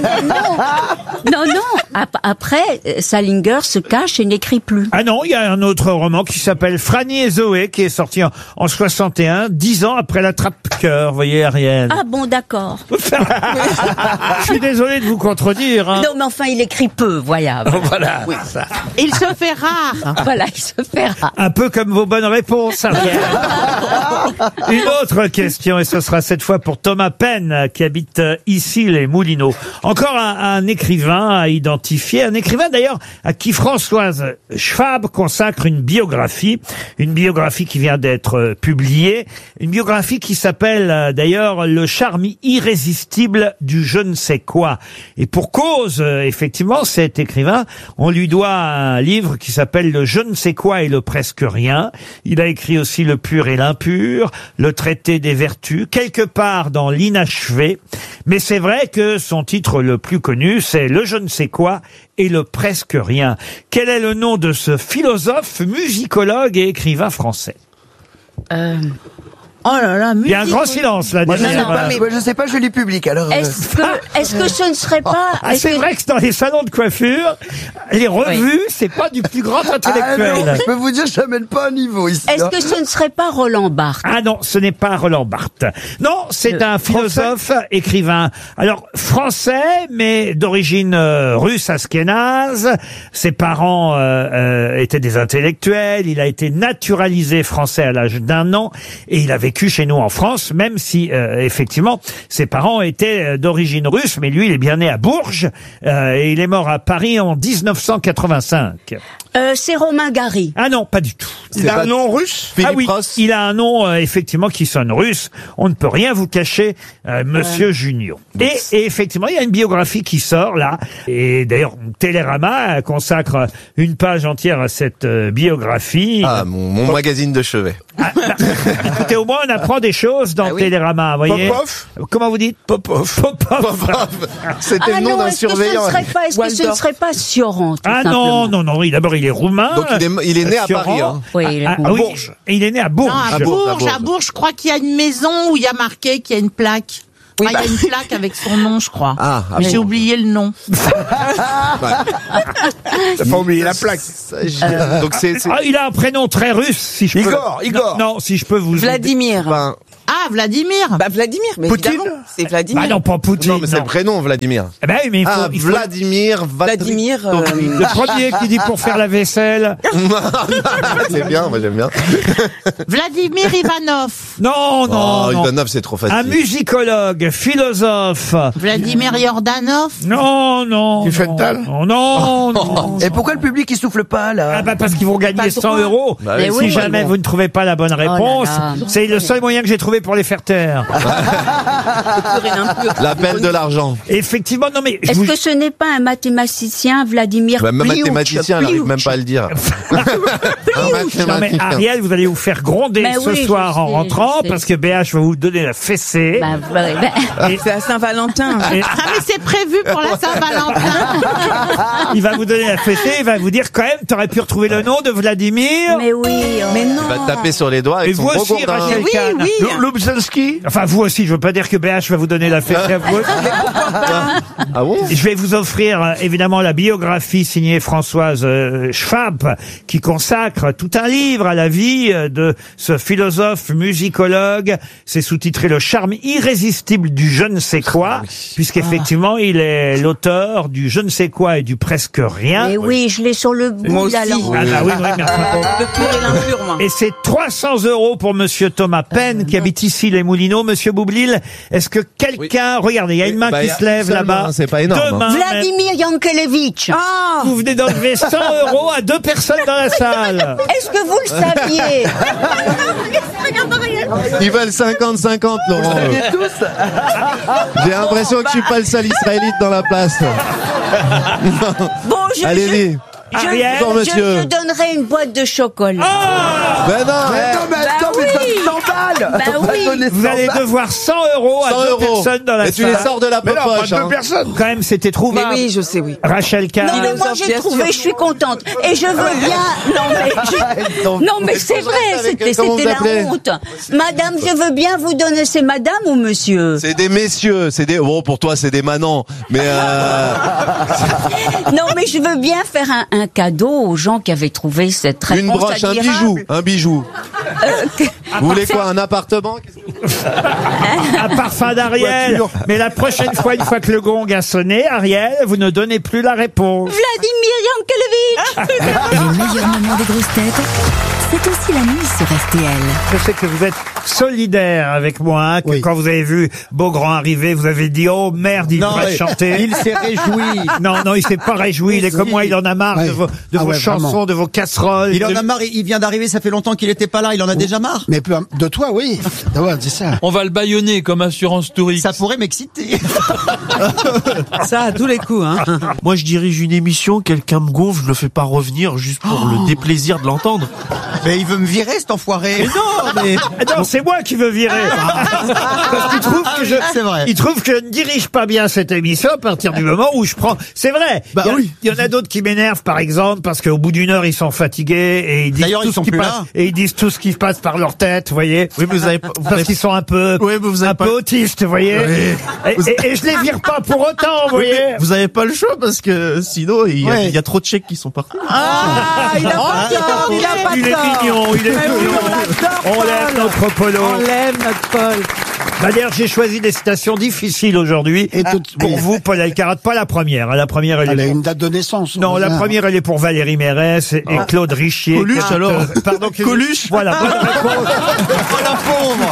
[SPEAKER 14] Après, Salinger se cache et n'écrit plus.
[SPEAKER 2] Ah non, il y a un autre roman qui s'appelle Franny et Zoé, qui est sorti en 61, 10 ans après l'attrape-cœur, voyez, Ariel.
[SPEAKER 14] Ah bon, d'accord.
[SPEAKER 2] Je suis désolé de vous contredire. Hein.
[SPEAKER 14] Non, mais enfin, il écrit peu, voilà.
[SPEAKER 2] Voilà.
[SPEAKER 14] Oui.
[SPEAKER 2] Ça.
[SPEAKER 1] Il se fait rare.
[SPEAKER 14] Voilà, il se fait rare.
[SPEAKER 2] Un peu comme vos bonnes réponses, Ariel. Une autre question, et ce sera cette fois pour Thomas Penn, qui habite ici les Moulineaux. Encore un écrivain à identifier, un écrivain d'ailleurs à qui Françoise Schwab consacre une biographie qui vient d'être publiée, une biographie qui s'appelle d'ailleurs Le charme irrésistible du je ne sais quoi. Et pour cause, effectivement, cet écrivain, on lui doit un livre qui s'appelle Le je ne sais quoi et le presque rien. Il a écrit aussi Le pur et l'impur, Le traité des vertus, quelque part dans l'inachevé. Mais c'est vrai que son titre le plus connu, c'est Le je ne sais quoi et le presque rien. Quel est le nom de ce philosophe, musicologue et écrivain français?
[SPEAKER 1] Oh là là,
[SPEAKER 2] il y a un grand silence là.
[SPEAKER 17] Moi, je sais pas, je lis public alors.
[SPEAKER 14] Est-ce que ce ne serait pas...
[SPEAKER 2] c'est vrai que dans les salons de coiffure, les revues, c'est pas du plus grand intellectuel.
[SPEAKER 17] Ah non, je peux vous dire, je n'amène pas un niveau ici.
[SPEAKER 14] Est-ce que ce ne serait pas Roland Barthes?
[SPEAKER 2] Ah non, ce n'est pas Roland Barthes. Non, c'est un philosophe, écrivain. Alors, français, mais d'origine russe askénaze. Ses parents étaient des intellectuels. Il a été naturalisé français à l'âge d'1 an. Et il a vécu vécu chez nous en France, même si effectivement ses parents étaient d'origine russe, mais lui il est bien né à Bourges et il est mort à Paris en 1985.
[SPEAKER 14] C'est Romain Gary.
[SPEAKER 2] Ah non, pas du tout.
[SPEAKER 13] Il a un nom russe?
[SPEAKER 2] Ah oui, il a un nom effectivement qui sonne russe. On ne peut rien vous cacher, Monsieur Junio. Et effectivement, il y a une biographie qui sort là. Et d'ailleurs, Télérama consacre une page entière à cette biographie.
[SPEAKER 18] Ah, mon magazine de chevet.
[SPEAKER 2] Écoutez, au moins on apprend des choses dans Télérama, vous voyez.
[SPEAKER 13] Popov?
[SPEAKER 2] Comment vous dites?
[SPEAKER 18] Popov. C'était le nom d'un surveillant.
[SPEAKER 14] Est-ce que ce ne serait pas Sioran, tout
[SPEAKER 2] simplement? Non. D'abord, il est roumain.
[SPEAKER 18] Donc il est né à Paris. Hein.
[SPEAKER 14] Oui, il est
[SPEAKER 2] à Bourges. Et il est né à Bourges.
[SPEAKER 1] Non, à Bourges, je crois qu'il y a une maison où il y a marqué qu'il y a une plaque. Oui, il y a une plaque avec son nom, je crois. Mais j'ai oublié le nom.
[SPEAKER 13] T'as pas oublié la plaque.
[SPEAKER 18] Donc
[SPEAKER 2] il a un prénom très russe, si je peux.
[SPEAKER 13] Igor.
[SPEAKER 2] Non, si je peux vous.
[SPEAKER 12] Vladimir.
[SPEAKER 1] Ah, Vladimir.
[SPEAKER 12] Vladimir, mais
[SPEAKER 13] Poutine.
[SPEAKER 12] évidemment, c'est Vladimir.
[SPEAKER 2] Bah non, pas Poutine.
[SPEAKER 18] Non, mais c'est le prénom, Vladimir.
[SPEAKER 2] Eh ben oui, mais il faut
[SPEAKER 12] Vladimir.
[SPEAKER 2] le premier qui dit pour faire la vaisselle.
[SPEAKER 18] C'est bien, moi j'aime bien.
[SPEAKER 1] Vladimir Ivanov.
[SPEAKER 2] Non.
[SPEAKER 18] Ivanov, c'est trop facile.
[SPEAKER 2] Un musicologue, philosophe.
[SPEAKER 1] Vladimir Yordanov.
[SPEAKER 2] Non.
[SPEAKER 13] Tu fais de dalle?
[SPEAKER 2] Non.
[SPEAKER 17] Et pourquoi le public il souffle pas là?
[SPEAKER 2] Ah bah parce qu'ils vont gagner 100 €.
[SPEAKER 18] Bah
[SPEAKER 2] Et
[SPEAKER 18] oui,
[SPEAKER 2] si jamais vous ne trouvez pas la bonne réponse, c'est le seul moyen que j'ai trouvé pour les faire taire.
[SPEAKER 18] L'appel de l'argent.
[SPEAKER 2] Effectivement, non mais...
[SPEAKER 14] Est-ce que ce n'est pas un mathématicien, Vladimir
[SPEAKER 18] Même
[SPEAKER 14] Pliouch?
[SPEAKER 18] mathématicien, il n'arrive même pas à le dire.
[SPEAKER 2] Non mais Ariel, vous allez vous faire gronder ce soir en rentrant parce que BH va vous donner la fessée.
[SPEAKER 12] C'est à Saint-Valentin.
[SPEAKER 1] Ah, mais c'est prévu pour la Saint-Valentin.
[SPEAKER 2] Il va vous donner la fessée, il va vous dire quand même, t'aurais pu retrouver le nom de Vladimir.
[SPEAKER 14] Mais oui.
[SPEAKER 12] Mais non.
[SPEAKER 18] Il va taper sur les doigts avec
[SPEAKER 2] Et
[SPEAKER 18] son
[SPEAKER 2] vous
[SPEAKER 18] gros
[SPEAKER 2] aussi,
[SPEAKER 18] gourdin.
[SPEAKER 2] Rachel Kahn.
[SPEAKER 13] Lubzelski?
[SPEAKER 2] Enfin, vous aussi, je veux pas dire que BH va vous donner la fessée à vous aussi.
[SPEAKER 18] Ah bon?
[SPEAKER 2] Je vais vous offrir évidemment la biographie signée Françoise Schwab qui consacre tout un livre à la vie de ce philosophe musicologue. C'est sous-titré Le charme irrésistible du je ne sais quoi, puisqu'effectivement il est l'auteur du je ne sais quoi et du presque rien.
[SPEAKER 14] Mais oui, je l'ai sur le bout de la langue.
[SPEAKER 2] Ah bah oui, mais enfin,
[SPEAKER 12] Le pur et l'impur, moi.
[SPEAKER 2] et c'est 300 € pour Monsieur Thomas Penn qui habite ici les Moulineaux. Monsieur Boublil, est-ce que quelqu'un, regardez, il y a une main qui se lève là-bas.
[SPEAKER 18] C'est pas énorme.
[SPEAKER 2] Deux mains,
[SPEAKER 14] Vladimir Yankelevitch.
[SPEAKER 2] Vous venez d'enlever 100 € à 2 personnes dans la salle.
[SPEAKER 14] Est-ce que vous le saviez?
[SPEAKER 18] Ils veulent 50-50, Laurent. J'ai l'impression que je suis pas le seul israélite dans la place.
[SPEAKER 14] Bon,
[SPEAKER 18] Allez-y.
[SPEAKER 2] Ariel,
[SPEAKER 14] je donnerai une boîte de chocolat.
[SPEAKER 18] Ben non.
[SPEAKER 17] Mais attends, mais ça me s'emballe.
[SPEAKER 14] Bah
[SPEAKER 17] On va
[SPEAKER 14] oui.
[SPEAKER 17] donner
[SPEAKER 2] Vous
[SPEAKER 17] 100
[SPEAKER 2] allez
[SPEAKER 17] balles.
[SPEAKER 2] devoir 100 € à 2 personnes dans la
[SPEAKER 18] Et tu
[SPEAKER 2] salle.
[SPEAKER 18] les sors de la
[SPEAKER 13] Mais non, pas
[SPEAKER 18] poche.
[SPEAKER 13] deux personnes.
[SPEAKER 2] Quand même, c'était
[SPEAKER 12] Mais
[SPEAKER 2] trouvable.
[SPEAKER 12] oui, je sais, oui.
[SPEAKER 2] Rachel Kahn.
[SPEAKER 14] Non, mais moi j'ai
[SPEAKER 12] bien
[SPEAKER 14] trouvé,
[SPEAKER 12] sûr.
[SPEAKER 14] je suis contente. Et je veux bien. Non, mais c'est vrai, c'était
[SPEAKER 18] Comment vous
[SPEAKER 14] la
[SPEAKER 18] appelez
[SPEAKER 14] honte. Madame, je veux bien vous donner. C'est madame ou monsieur?
[SPEAKER 18] C'est des messieurs, c'est des. Bon, pour toi, c'est des manants, mais.
[SPEAKER 14] Non, mais je veux bien faire un cadeau aux gens qui avaient trouvé cette réponse
[SPEAKER 18] Une broche,
[SPEAKER 14] admirable.
[SPEAKER 18] un bijou. Vous voulez quoi, un appartement?
[SPEAKER 2] Un parfum d'Ariel. Mais la prochaine fois, une fois que le gong a sonné, Ariel, vous ne donnez plus la réponse.
[SPEAKER 14] Vladimir Yankelevitch.
[SPEAKER 6] Les meilleurs moments des grosses têtes, c'est aussi la nuit sur RTL.
[SPEAKER 2] Je sais que vous êtes solidaire avec moi, hein, que quand vous avez vu Beaugrand arriver, vous avez dit, oh merde, il va chanter.
[SPEAKER 10] Il s'est réjoui.
[SPEAKER 2] Non, il s'est pas réjoui. Il est comme moi, il en a marre de vos chansons,
[SPEAKER 10] vraiment.
[SPEAKER 2] de vos casseroles.
[SPEAKER 10] Il en a marre, il vient d'arriver, ça fait longtemps qu'il était pas là, il en a déjà marre.
[SPEAKER 13] Mais de toi, oui. Ouais, c'est ça.
[SPEAKER 4] On va le bâillonner comme Assurance Touriste.
[SPEAKER 10] Ça pourrait m'exciter.
[SPEAKER 12] Ça, à tous les coups, hein.
[SPEAKER 19] Moi, je dirige une émission, quelqu'un me gonfle, je le fais pas revenir juste pour le déplaisir de l'entendre.
[SPEAKER 10] Mais il veut me virer, cet enfoiré.
[SPEAKER 2] Non, c'est moi qui veux virer. Parce qu'il trouve que
[SPEAKER 10] c'est vrai.
[SPEAKER 2] il trouve que je ne dirige pas bien cette émission à partir du moment où je prends. C'est vrai. Il y en a d'autres qui m'énervent, par exemple, parce qu'au bout d'une heure, ils sont fatigués et ils disent
[SPEAKER 10] D'ailleurs,
[SPEAKER 2] tout
[SPEAKER 10] ils sont
[SPEAKER 2] ce qui
[SPEAKER 10] plus
[SPEAKER 2] passe.
[SPEAKER 10] là.
[SPEAKER 2] Et ils disent tout ce qui se passe par leur tête, vous voyez.
[SPEAKER 19] Oui, mais
[SPEAKER 2] parce qu'ils sont un peu, peu autistes, vous voyez. Et je les vire pas pour autant, vous voyez.
[SPEAKER 19] Vous avez pas le choix parce que sinon, il y a trop de chèques qui sont partis.
[SPEAKER 12] Il a pas tort, il a pas
[SPEAKER 2] Il est
[SPEAKER 12] tort.
[SPEAKER 2] mignon, il est
[SPEAKER 12] Mais oui,
[SPEAKER 2] mignon.
[SPEAKER 12] on l'adore,
[SPEAKER 2] On
[SPEAKER 12] Paul.
[SPEAKER 2] l'aime, notre Polo.
[SPEAKER 12] On l'aime, notre Paul.
[SPEAKER 2] D'ailleurs, j'ai choisi des citations difficiles aujourd'hui. Pour vous, Paul Elkarat, pas la première. La première, elle est
[SPEAKER 10] une date de naissance.
[SPEAKER 2] Non, la première, elle est pour Valérie Mérès et Claude Richier.
[SPEAKER 19] Coluche, alors.
[SPEAKER 2] Pardon,
[SPEAKER 19] Coluche.
[SPEAKER 2] Voilà, bonne réponse.
[SPEAKER 12] Oh la pauvre.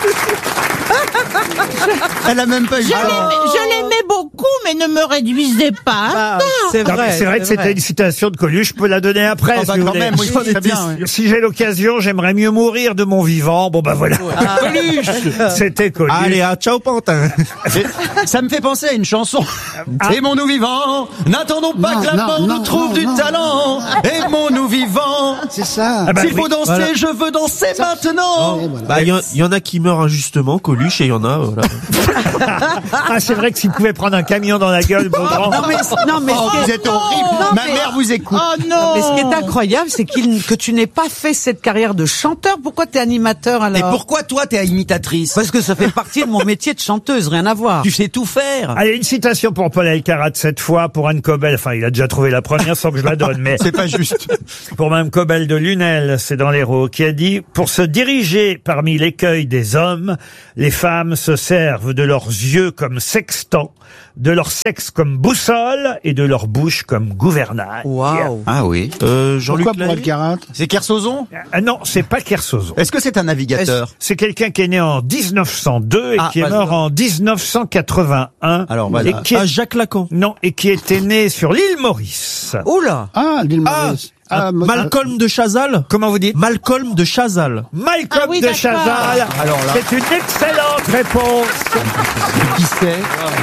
[SPEAKER 12] Elle a même pas eu.
[SPEAKER 1] Je l'aimais beaucoup, mais ne me réduisez pas.
[SPEAKER 12] C'est
[SPEAKER 2] Non, mais c'est vrai que c'était une citation de Coluche, je peux la donner après.
[SPEAKER 12] Oh, bah,
[SPEAKER 2] si vous
[SPEAKER 12] quand
[SPEAKER 2] voulez.
[SPEAKER 12] même, oui, très bien, oui.
[SPEAKER 2] Si j'ai l'occasion, j'aimerais mieux mourir de mon vivant. Bon, bah voilà.
[SPEAKER 12] Coluche.
[SPEAKER 2] C'était Coluche.
[SPEAKER 19] Allez, ciao Pantin.
[SPEAKER 12] Ça me fait penser à une chanson. Aimons-nous vivants, n'attendons pas que la mort nous trouve du talent. Aimons-nous vivants.
[SPEAKER 10] C'est ça.
[SPEAKER 2] Ah bah
[SPEAKER 12] S'il
[SPEAKER 2] oui.
[SPEAKER 12] faut danser,
[SPEAKER 19] Voilà.
[SPEAKER 12] je veux danser maintenant.
[SPEAKER 19] Bah, il y en a qui meurent injustement, Coluche, et il y en a, voilà.
[SPEAKER 2] Ah, c'est vrai que s'il pouvait prendre un camion dans la gueule, Beaugrand.
[SPEAKER 12] Non mais vous êtes horrible. Ma mère vous écoute.
[SPEAKER 1] Oh non.
[SPEAKER 12] Mais ce qui est incroyable, c'est que tu n'aies pas fait cette carrière de chanteur. Pourquoi t'es animateur alors? Et pourquoi toi t'es imitatrice? Parce que ça fait partie de mon métier de chanteuse, rien à voir. Tu sais tout faire.
[SPEAKER 2] Allez, une citation pour Paul Elkarat cette fois, pour Anne Cobel. Enfin, il a déjà trouvé la première sans que je la donne, mais
[SPEAKER 12] C'est pas juste.
[SPEAKER 2] pour Mme Cobel de Lunel, c'est dans l'Hérault, qui a dit « Pour se diriger parmi l'écueil des hommes, les femmes se servent de leurs yeux comme sextant, de leur sexe comme boussole et de leur bouche comme gouvernail. »
[SPEAKER 12] Waouh. Ah oui.
[SPEAKER 19] Jean-Luc
[SPEAKER 10] Pourquoi pour
[SPEAKER 19] Lahaye.
[SPEAKER 10] Elkarat?
[SPEAKER 12] C'est Kersozon?
[SPEAKER 2] Ah non, c'est pas Kersozon.
[SPEAKER 12] Est-ce que c'est un navigateur?
[SPEAKER 2] C'est quelqu'un qui est né en 1902 et qui est mort en 1981.
[SPEAKER 12] Alors voilà.
[SPEAKER 2] Et qui est-
[SPEAKER 19] Jacques Lacan.
[SPEAKER 2] Non, et qui était né sur l'île Maurice.
[SPEAKER 12] Oula.
[SPEAKER 10] Ah, l'île Maurice.
[SPEAKER 19] Malcolm de Chazal.
[SPEAKER 2] Comment vous dites?
[SPEAKER 19] Malcolm de Chazal.
[SPEAKER 2] Malcolm
[SPEAKER 1] Ah oui,
[SPEAKER 2] de
[SPEAKER 1] d'accord.
[SPEAKER 2] Chazal.
[SPEAKER 12] Alors là.
[SPEAKER 2] C'est une excellente réponse.
[SPEAKER 12] Qui c'est?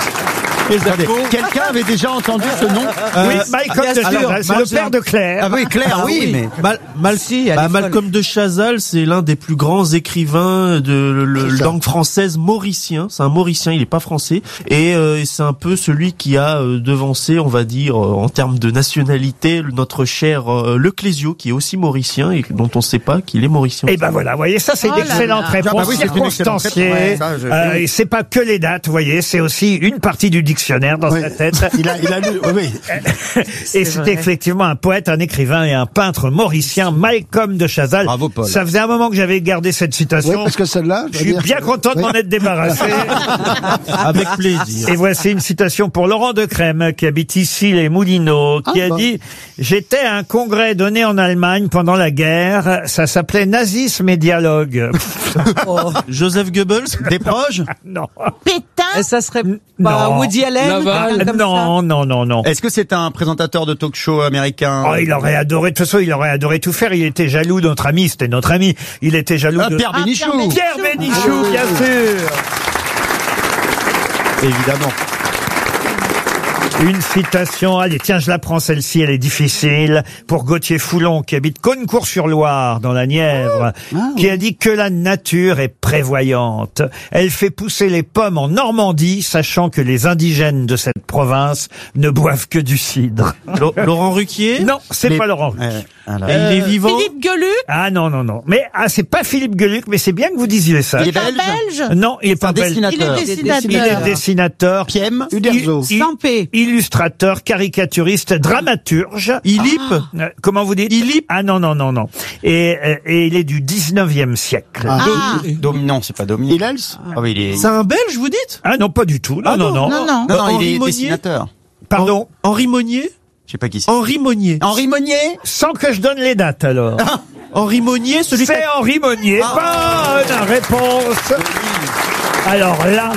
[SPEAKER 12] Quelqu'un avait déjà entendu ce nom?
[SPEAKER 2] Oui, Malcolm de Chazal, c'est le père de Claire.
[SPEAKER 12] Ah oui, Claire, oui, mais
[SPEAKER 19] Malcolm de Chazal, c'est l'un des plus grands écrivains de langue française mauricien. C'est un mauricien, il est pas français. Et c'est un peu celui qui a devancé, on va dire, en termes de nationalité, notre cher Le Clésio, qui est aussi mauricien et dont on sait pas qu'il est mauricien.
[SPEAKER 2] Et ben voilà, vous voyez, ça c'est
[SPEAKER 1] Oh
[SPEAKER 2] une
[SPEAKER 1] là
[SPEAKER 2] excellente
[SPEAKER 1] là.
[SPEAKER 2] réponse,
[SPEAKER 12] Ah bah oui, c'est une excellente
[SPEAKER 2] circonstanciée.
[SPEAKER 12] réponse. Ouais, ça,
[SPEAKER 2] Et c'est pas que les dates, vous voyez, c'est aussi une partie du dictionnaire dans sa tête.
[SPEAKER 10] Il a lu, oui.
[SPEAKER 2] Et c'était effectivement un poète, un écrivain et un peintre mauricien, Malcolm de Chazal.
[SPEAKER 12] Bravo, Paul.
[SPEAKER 2] Ça faisait un moment que j'avais gardé cette citation.
[SPEAKER 10] Oui, parce que celle-là.
[SPEAKER 2] Je suis bien content de m'en être débarrassé.
[SPEAKER 19] Avec plaisir.
[SPEAKER 2] Et voici une citation pour Laurent Decrème, qui habite ici les Moulineaux, qui a dit « J'étais à un congrès donné en Allemagne pendant la guerre. Ça s'appelait Nazisme et dialogue. »
[SPEAKER 19] Joseph Goebbels.
[SPEAKER 12] des proches?
[SPEAKER 2] Non.
[SPEAKER 1] Pétain.
[SPEAKER 12] Ça serait
[SPEAKER 2] Non.
[SPEAKER 12] pas Woody Allen?
[SPEAKER 3] Laval.
[SPEAKER 12] quelqu'un comme
[SPEAKER 2] Non, non, non, non.
[SPEAKER 12] ça. Est-ce que c'est un présentateur de talk-show américain?
[SPEAKER 2] Oh, il aurait adoré, de toute façon, il aurait adoré tout faire. Il était jaloux de notre ami, c'était notre ami. Il était jaloux de...
[SPEAKER 12] Pierre Bénichou.
[SPEAKER 2] Pierre Bénichou, bien sûr.
[SPEAKER 12] Évidemment.
[SPEAKER 2] Une citation, allez, tiens, je la prends celle-ci, elle est difficile, pour Gauthier Foulon, qui habite Caunecourt-sur-Loire, dans la Nièvre, qui a dit que la nature est prévoyante. Elle fait pousser les pommes en Normandie, sachant que les indigènes de cette province ne boivent que du cidre.
[SPEAKER 19] Laurent Ruquier.
[SPEAKER 2] Non, c'est pas Laurent Ruquier.
[SPEAKER 19] Il est vivant.
[SPEAKER 1] Philippe Gueluc.
[SPEAKER 2] Ah non, non, non. Mais c'est pas Philippe Gueluc, mais c'est bien que vous disiez ça.
[SPEAKER 12] Il est
[SPEAKER 1] Un
[SPEAKER 12] belge?
[SPEAKER 2] Non, il est pas belge.
[SPEAKER 1] Il est
[SPEAKER 2] Il
[SPEAKER 1] dessinateur.
[SPEAKER 2] est dessinateur.
[SPEAKER 12] Piem?
[SPEAKER 10] Uderzo.
[SPEAKER 2] Illustrateur, caricaturiste, dramaturge.
[SPEAKER 19] Ilip.
[SPEAKER 2] Comment vous dites?
[SPEAKER 19] Ilip.
[SPEAKER 2] Ah non, non, non, non. Et il est du 19e siècle.
[SPEAKER 12] Non, c'est pas Dominique.
[SPEAKER 10] Hillels?
[SPEAKER 12] Ah oui, il est...
[SPEAKER 19] C'est un Belge, vous dites?
[SPEAKER 2] Ah non, pas du tout. Non, non, non.
[SPEAKER 1] Non, non.
[SPEAKER 12] Non, il
[SPEAKER 19] Henri
[SPEAKER 12] est
[SPEAKER 19] Monnier.
[SPEAKER 12] dessinateur.
[SPEAKER 2] Pardon?
[SPEAKER 19] Henri Monnier.
[SPEAKER 12] Je sais pas qui c'est.
[SPEAKER 19] Henri Monnier.
[SPEAKER 12] Henri Monnier?
[SPEAKER 2] Sans que je donne les dates, alors.
[SPEAKER 19] Henri Monnier, celui qui
[SPEAKER 2] C'est Henri Monnier. Bonne réponse. Alors là,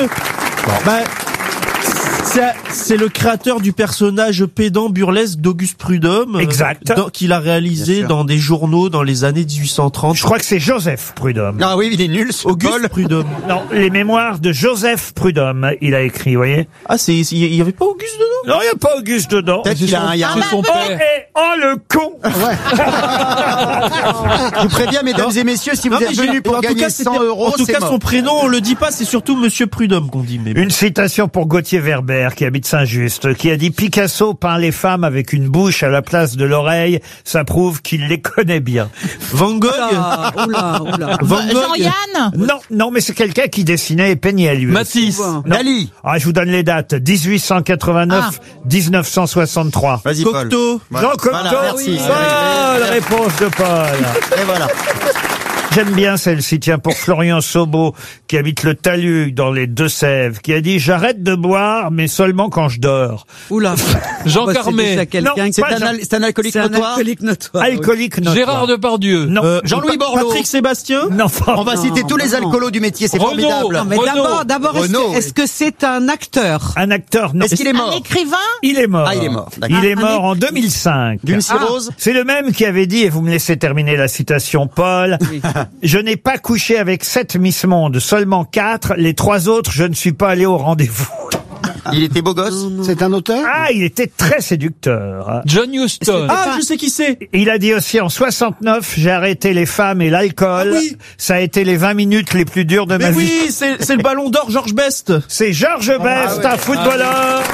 [SPEAKER 19] c'est le créateur du personnage pédant burlesque d'Auguste Prudhomme.
[SPEAKER 2] Exact.
[SPEAKER 19] Qu'il a réalisé dans des journaux dans les années 1830.
[SPEAKER 2] je crois que c'est Joseph Prudhomme.
[SPEAKER 12] Ah oui, il est nul, ce
[SPEAKER 19] Auguste
[SPEAKER 12] Paul.
[SPEAKER 19] Prudhomme.
[SPEAKER 2] Non, les mémoires de Joseph Prudhomme, il a écrit, vous voyez.
[SPEAKER 19] Ah, il y avait pas Auguste dedans?
[SPEAKER 2] Non, il n'y a pas Auguste dedans.
[SPEAKER 12] Peut-être qu'il a un
[SPEAKER 3] C'est son père.
[SPEAKER 2] Le con.
[SPEAKER 12] Je vous préviens, mesdames et messieurs, si vous êtes venus pour gagner 100 euros,
[SPEAKER 19] en tout
[SPEAKER 12] c'est
[SPEAKER 19] cas,
[SPEAKER 12] mort.
[SPEAKER 19] son prénom, on le dit pas, c'est surtout Monsieur Prudhomme qu'on dit. Mais bon.
[SPEAKER 2] Une citation pour Gauthier Verber, qui habite Saint-Just, qui a dit « Picasso peint les femmes avec une bouche à la place de l'oreille, ça prouve qu'il les connaît bien. »
[SPEAKER 19] Van Gogh.
[SPEAKER 12] Oula.
[SPEAKER 19] Van Gogh.
[SPEAKER 1] Jean-Yann.
[SPEAKER 2] Non, non, mais c'est quelqu'un qui dessinait et peignait lui.
[SPEAKER 3] Matisse.
[SPEAKER 2] Non.
[SPEAKER 12] Dali.
[SPEAKER 2] Ah, je vous donne les dates. 1889, 1963.
[SPEAKER 12] Vas-y, Paul.
[SPEAKER 19] Cocteau.
[SPEAKER 2] Jean Cocteau.
[SPEAKER 12] Voilà, merci.
[SPEAKER 2] Bonne réponse de Paul.
[SPEAKER 12] Et voilà.
[SPEAKER 2] J'aime bien celle-ci, tiens, pour Florian Sobo, qui habite le Talus, dans les Deux-Sèvres, qui a dit « J'arrête de boire, mais seulement quand je dors. »
[SPEAKER 12] Oula.
[SPEAKER 4] Jean
[SPEAKER 12] Bah,
[SPEAKER 4] Carmet.
[SPEAKER 2] Non,
[SPEAKER 12] C'est
[SPEAKER 2] pas Jean-
[SPEAKER 12] un alcoolique notoire. Alcoolique notoire.
[SPEAKER 2] Alcoolique notoire.
[SPEAKER 4] Gérard Depardieu.
[SPEAKER 2] Non.
[SPEAKER 10] Jean-Louis Borloo.
[SPEAKER 19] Patrick Sébastien.
[SPEAKER 2] Non,
[SPEAKER 10] On va citer tous les alcoolos du métier, c'est
[SPEAKER 4] Renaud.
[SPEAKER 10] formidable.
[SPEAKER 12] Non, mais
[SPEAKER 4] Renaud.
[SPEAKER 12] d'abord,
[SPEAKER 10] Renaud,
[SPEAKER 12] est-ce que c'est un acteur?
[SPEAKER 2] Un acteur, non.
[SPEAKER 10] Est-ce qu'il est
[SPEAKER 1] Un
[SPEAKER 10] mort?
[SPEAKER 1] écrivain?
[SPEAKER 2] Il est mort.
[SPEAKER 10] Ah, il est mort, d'accord.
[SPEAKER 2] Il est
[SPEAKER 12] Un
[SPEAKER 2] mort en 2005.
[SPEAKER 10] D'une cirrhose?
[SPEAKER 2] C'est le même qui avait dit, et vous me laissez terminer la citation, Paul, je n'ai pas couché avec 7 Miss Monde, seulement 4, les 3 autres, je ne suis pas allé au rendez-vous.
[SPEAKER 10] Il était beau gosse?
[SPEAKER 13] C'est un auteur?
[SPEAKER 2] Ah, il était très séducteur.
[SPEAKER 4] John Huston.
[SPEAKER 19] Ah, je sais qui c'est.
[SPEAKER 2] Il a dit aussi en 69, j'ai arrêté les femmes et l'alcool.
[SPEAKER 19] Ah oui.
[SPEAKER 2] Ça a été les 20 minutes les plus dures de ma
[SPEAKER 19] Mais
[SPEAKER 2] vie.
[SPEAKER 19] oui, c'est le Ballon d'Or Georges Best.
[SPEAKER 2] C'est Georges Best, un footballeur.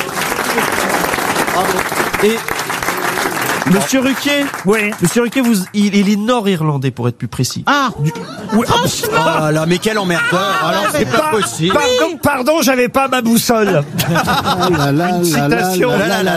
[SPEAKER 19] Et Monsieur Ruquier.
[SPEAKER 2] Oui.
[SPEAKER 19] Monsieur Ruquier, il est nord-irlandais pour être plus précis.
[SPEAKER 1] Ah,
[SPEAKER 2] Oui.
[SPEAKER 10] Ah là, mais quel emmerdeur. Alors, c'est pas possible.
[SPEAKER 2] Pardon, j'avais pas ma boussole. Une citation.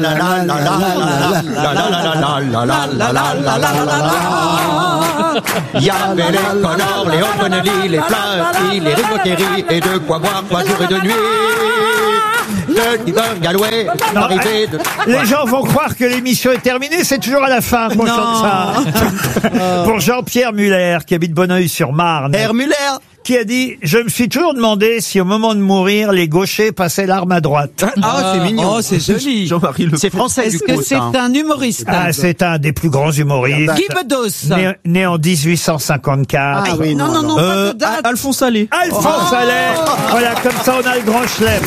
[SPEAKER 10] Il y avait les Connors, les O'Connelly, les Flaherty, les Rigotteri, et de quoi boire 3 jours et 2 nuits. Le Tiber Galway,
[SPEAKER 2] Non,
[SPEAKER 10] arrivé de...
[SPEAKER 2] Les gens vont croire que l'émission est terminée, c'est toujours à la fin qu'on chante ça. Pour Jean-Pierre Muller, qui habite Bonneuil-sur-Marne.
[SPEAKER 10] Herr Müller.
[SPEAKER 2] Qui a dit « Je me suis toujours demandé si au moment de mourir, les gauchers passaient l'arme à droite. »
[SPEAKER 10] Ah, c'est mignon.
[SPEAKER 12] Oh, c'est joli.
[SPEAKER 19] Jean-Marie Le Pen.
[SPEAKER 10] C'est français, du
[SPEAKER 12] Est-ce
[SPEAKER 10] coup,
[SPEAKER 12] que c'est
[SPEAKER 10] ça.
[SPEAKER 12] un humoriste?
[SPEAKER 2] Ah, c'est un des plus grands humoristes.
[SPEAKER 12] Guy Bedos.
[SPEAKER 2] Né en 1854.
[SPEAKER 13] Ah oui,
[SPEAKER 12] non, pas de date.
[SPEAKER 19] Alphonse Allais.
[SPEAKER 2] Alphonse Allais. Voilà, comme ça on a le grand chelem.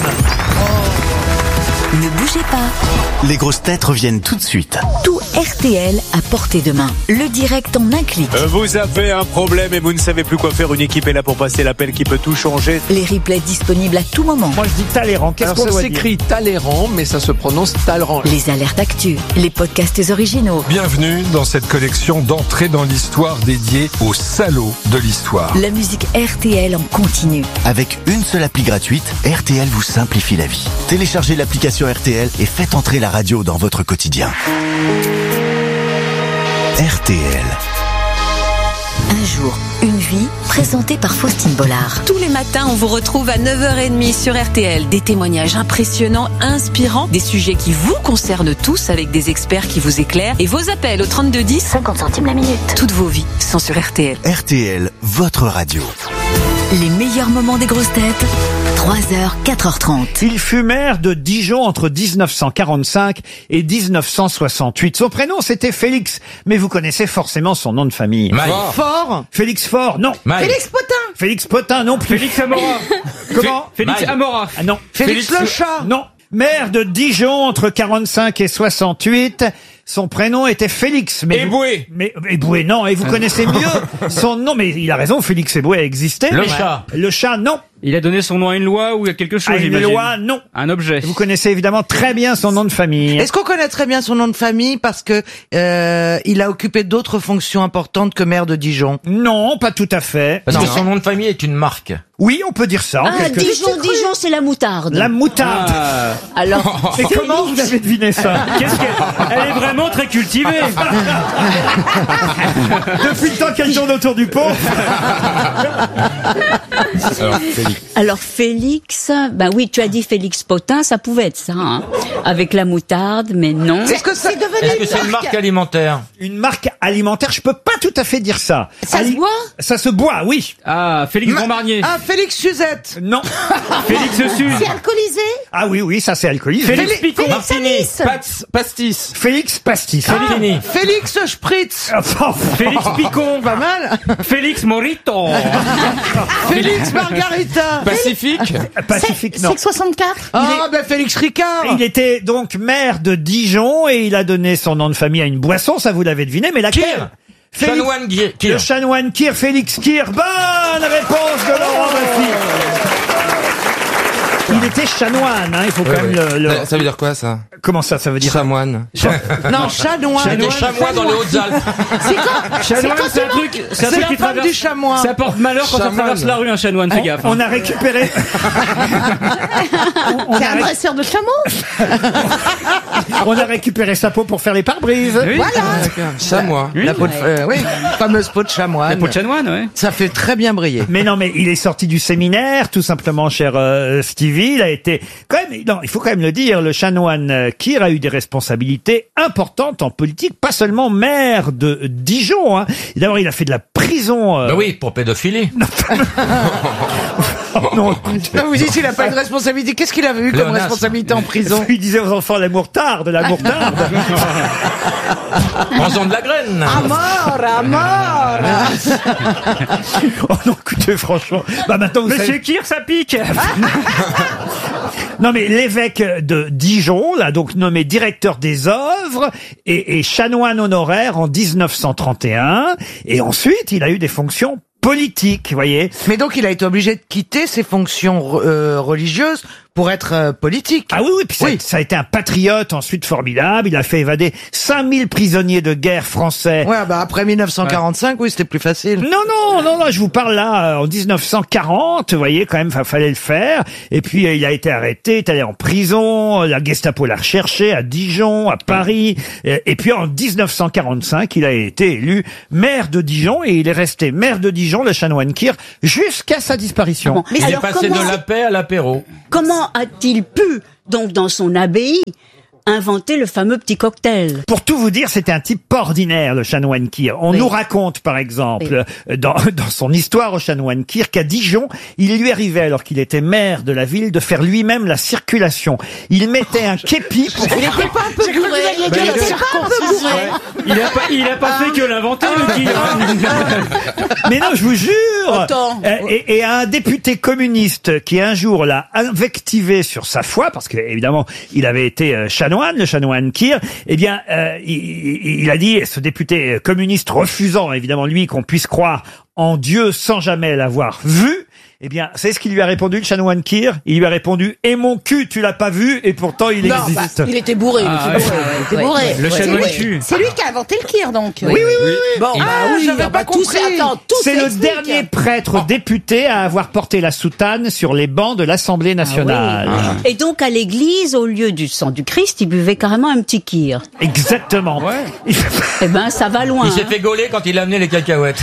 [SPEAKER 6] Ne bougez pas.
[SPEAKER 20] Les grosses têtes reviennent tout de suite.
[SPEAKER 6] Tout RTL à portée de main. Le direct en un clic.
[SPEAKER 21] Vous avez un problème et vous ne savez plus quoi faire. Une équipe est là pour passer l'appel qui peut tout changer.
[SPEAKER 6] Les replays disponibles à tout moment.
[SPEAKER 2] Moi je dis Talleyrand. Qu'est-ce qu'on doit dire ?
[SPEAKER 22] Ça s'écrit Talleyrand, mais ça se prononce Talleyrand.
[SPEAKER 6] Les alertes actu. Les podcasts originaux.
[SPEAKER 8] Bienvenue dans cette collection d'entrées dans l'histoire dédiée aux salauds de l'histoire.
[SPEAKER 6] La musique RTL en continu.
[SPEAKER 20] Avec une seule appli gratuite, RTL vous simplifie la vie. Téléchargez l'application RTL et faites entrer la radio dans votre quotidien. RTL.
[SPEAKER 6] Un jour, une vie, présentée par Faustine Bollard.
[SPEAKER 23] Tous les matins, on vous retrouve à 9h30 sur RTL. Des témoignages impressionnants, inspirants, des sujets qui vous concernent tous avec des experts qui vous éclairent et vos appels au 3210.
[SPEAKER 6] 50 centimes la minute.
[SPEAKER 23] Toutes vos vies sont sur RTL.
[SPEAKER 20] RTL, votre radio.
[SPEAKER 6] Les meilleurs moments des grosses têtes. 3h, 4h30.
[SPEAKER 2] Il fut maire de Dijon entre 1945 et 1968. Son prénom, c'était Félix. Mais vous connaissez forcément son nom de famille.
[SPEAKER 12] Fort.
[SPEAKER 2] Félix Faure, non.
[SPEAKER 12] Félix Potin.
[SPEAKER 2] Félix Potin, non plus.
[SPEAKER 9] Félix Amora.
[SPEAKER 2] Comment
[SPEAKER 9] Félix Amora.
[SPEAKER 2] Ah non.
[SPEAKER 12] Félix Le Chat.
[SPEAKER 2] Non. Maire de Dijon entre 45 et 68. Son prénom était Félix. Mais
[SPEAKER 9] Eboué.
[SPEAKER 2] Mais Eboué, non. Et vous connaissez mieux son nom. Mais il a raison, Félix Eboué a existé.
[SPEAKER 9] Le
[SPEAKER 2] mais-
[SPEAKER 9] chat.
[SPEAKER 2] Le chat, non.
[SPEAKER 9] Il a donné son nom à une loi ou à quelque chose,
[SPEAKER 2] À une
[SPEAKER 9] j'imagine.
[SPEAKER 2] loi, non.
[SPEAKER 9] Un objet.
[SPEAKER 2] Vous connaissez évidemment très bien son nom de famille.
[SPEAKER 12] Est-ce qu'on connaît très bien son nom de famille parce que il a occupé d'autres fonctions importantes que maire de Dijon?
[SPEAKER 2] Non, pas tout à fait.
[SPEAKER 9] Parce que
[SPEAKER 12] Non.
[SPEAKER 9] son nom de famille est une marque.
[SPEAKER 2] Oui, on peut dire ça. en
[SPEAKER 14] Ah,
[SPEAKER 2] quelque-
[SPEAKER 14] Dijon, c'est la moutarde.
[SPEAKER 2] La moutarde.
[SPEAKER 14] Alors,
[SPEAKER 2] Mais comment vous avez deviné ça?
[SPEAKER 9] Qu'est-ce qu'elle elle est vraiment très cultivée.
[SPEAKER 2] Depuis le temps qu'elle tourne autour du pot.
[SPEAKER 14] alors Félix, ben oui, tu as dit Félix Potin, ça pouvait être ça, hein, avec la moutarde, mais non.
[SPEAKER 12] Est-ce que c'est devenu
[SPEAKER 9] Est-ce que c'est une marque alimentaire?
[SPEAKER 2] Une marque alimentaire, je peux pas tout à fait dire ça.
[SPEAKER 14] Ça se boit?
[SPEAKER 2] Ça se boit, oui.
[SPEAKER 9] Ah, Félix Bombardier.
[SPEAKER 12] Ah, Félix Suzette.
[SPEAKER 2] Non.
[SPEAKER 9] Félix Suze.
[SPEAKER 1] c'est alcoolisé?
[SPEAKER 2] Ah oui, oui, ça c'est alcoolisé.
[SPEAKER 9] Félix Picon.
[SPEAKER 1] Martini.
[SPEAKER 3] Pastis.
[SPEAKER 2] Félix Pastis.
[SPEAKER 9] Martini.
[SPEAKER 12] Félix Spritz.
[SPEAKER 9] Félix Picon.
[SPEAKER 12] Pas mal.
[SPEAKER 9] Félix Morito.
[SPEAKER 12] Félix Margarita.
[SPEAKER 3] Pacifique.
[SPEAKER 2] Pacifique, non.
[SPEAKER 1] C'est 64?
[SPEAKER 12] Ah, ben Félix Ricard.
[SPEAKER 2] Il était donc maire de Dijon et il a donné son nom de famille à une boisson, ça vous l'avez deviné, mais laquelle?
[SPEAKER 9] Kir.
[SPEAKER 2] Félix-
[SPEAKER 9] Chanoine Kir.
[SPEAKER 2] Le chanoine Kir, Félix Kir. Bonne réponse de Laurent Baffy. Il était chanoine, hein, il faut quand même le...
[SPEAKER 3] Ça veut dire quoi, ça?
[SPEAKER 2] Comment ça veut dire
[SPEAKER 5] Chamoine.
[SPEAKER 12] Non, chanoine.
[SPEAKER 5] Il y a des chamois dans les Hautes-Alpes.
[SPEAKER 12] C'est quand
[SPEAKER 4] Chanoine, c'est un truc
[SPEAKER 12] C'est la
[SPEAKER 4] qui
[SPEAKER 12] femme
[SPEAKER 4] traverse.
[SPEAKER 12] du chamois.
[SPEAKER 4] Ça porte malheur quand ça
[SPEAKER 5] Chaman.
[SPEAKER 4] traverse la rue, un chanoine, fais gaffe.
[SPEAKER 2] On a récupéré.
[SPEAKER 1] C'est un dresseur de chameau.
[SPEAKER 2] On a récupéré sa peau pour faire les pare-brises.
[SPEAKER 4] Oui.
[SPEAKER 12] Voilà.
[SPEAKER 5] Chamois.
[SPEAKER 12] La peau de, oui, fameuse peau de chamoine.
[SPEAKER 4] La peau de chanoine, ouais.
[SPEAKER 12] Ça fait très bien briller.
[SPEAKER 2] Mais non, mais il est sorti du séminaire, tout simplement, cher Stevie. Il a été, quand même, non, il faut quand même le dire, le chanoine Kir a eu des responsabilités importantes en politique, pas seulement maire de Dijon. Hein. Et d'abord, il a fait de la prison.
[SPEAKER 5] Ben oui, pour pédophilie.
[SPEAKER 2] Non, écoutez.
[SPEAKER 12] Vous dites qu'il n'a pas eu de responsabilité. Qu'est-ce qu'il avait eu comme
[SPEAKER 5] Léonas.
[SPEAKER 12] responsabilité en prison?
[SPEAKER 2] Il disait aux enfants l'amour tarde, l'amour tarde.
[SPEAKER 5] Prends-en de la graine.
[SPEAKER 12] À mort.
[SPEAKER 2] Oh non, écoutez, franchement. Bah maintenant, vous
[SPEAKER 4] Monsieur
[SPEAKER 2] savez.
[SPEAKER 4] Kir, ça pique.
[SPEAKER 2] Non, mais l'évêque de Dijon, là, donc nommé directeur des œuvres et chanoine honoraire en 1931. Et ensuite, il a eu des fonctions politiques, vous voyez.
[SPEAKER 12] Mais donc il a été obligé de quitter ses fonctions religieuses pour être politique.
[SPEAKER 2] Ah oui, oui, puis ça a été un patriote ensuite formidable. Il a fait évader 5000 prisonniers de guerre français.
[SPEAKER 12] Ouais, bah après 1945, oui, c'était plus facile.
[SPEAKER 2] Non, je vous parle là en 1940, vous voyez, quand même, fallait le faire. Et puis il a été arrêté, est allé en prison, la Gestapo l'a recherché à Dijon, à Paris. Et puis en 1945, il a été élu maire de Dijon et il est resté maire de Dijon, le chanoine Kir, jusqu'à sa disparition.
[SPEAKER 14] Bon, mais
[SPEAKER 5] Il est
[SPEAKER 14] alors,
[SPEAKER 5] passé de la paix à l'apéro.
[SPEAKER 14] Comment a-t-il pu, donc dans son abbaye, inventer le fameux petit cocktail?
[SPEAKER 2] Pour tout vous dire, c'était un type pas ordinaire, le chanoine Kir. On nous raconte, par exemple, dans son histoire au chanoine Kir, qu'à Dijon, il lui arrivait, alors qu'il était maire de la ville, de faire lui-même la circulation. Il mettait un képi pour...
[SPEAKER 1] Il était pas un peu bourré. Il était pas un peu bourré.
[SPEAKER 4] Il a pas fait que l'inventer, le Kir.
[SPEAKER 2] Mais non, je vous jure.
[SPEAKER 1] Attends.
[SPEAKER 2] Et un député communiste qui un jour l'a invectivé sur sa foi, parce que évidemment il avait été chanoine, le chanoine Kir, eh bien il a dit, ce député communiste refusant évidemment lui qu'on puisse croire en Dieu sans jamais l'avoir vu, eh bien, c'est ce qu'il lui a répondu, le chanoine Kir. Il lui a répondu, et mon cul, tu l'as pas vu, et pourtant il existe.
[SPEAKER 1] Il était bourré. Il était bourré.
[SPEAKER 4] Le chanoine cul.
[SPEAKER 1] C'est lui qui a inventé le kir, donc.
[SPEAKER 2] Oui.
[SPEAKER 1] Bon,
[SPEAKER 12] j'avais pas compris.
[SPEAKER 2] C'est le dernier prêtre député à avoir porté la soutane sur les bancs de l'Assemblée nationale.
[SPEAKER 14] Et donc à l'église, au lieu du sang du Christ, il buvait carrément un petit Kir.
[SPEAKER 2] Exactement.
[SPEAKER 14] Eh ben, ça va loin.
[SPEAKER 5] Il s'est fait gauler quand il a amené les cacahuètes.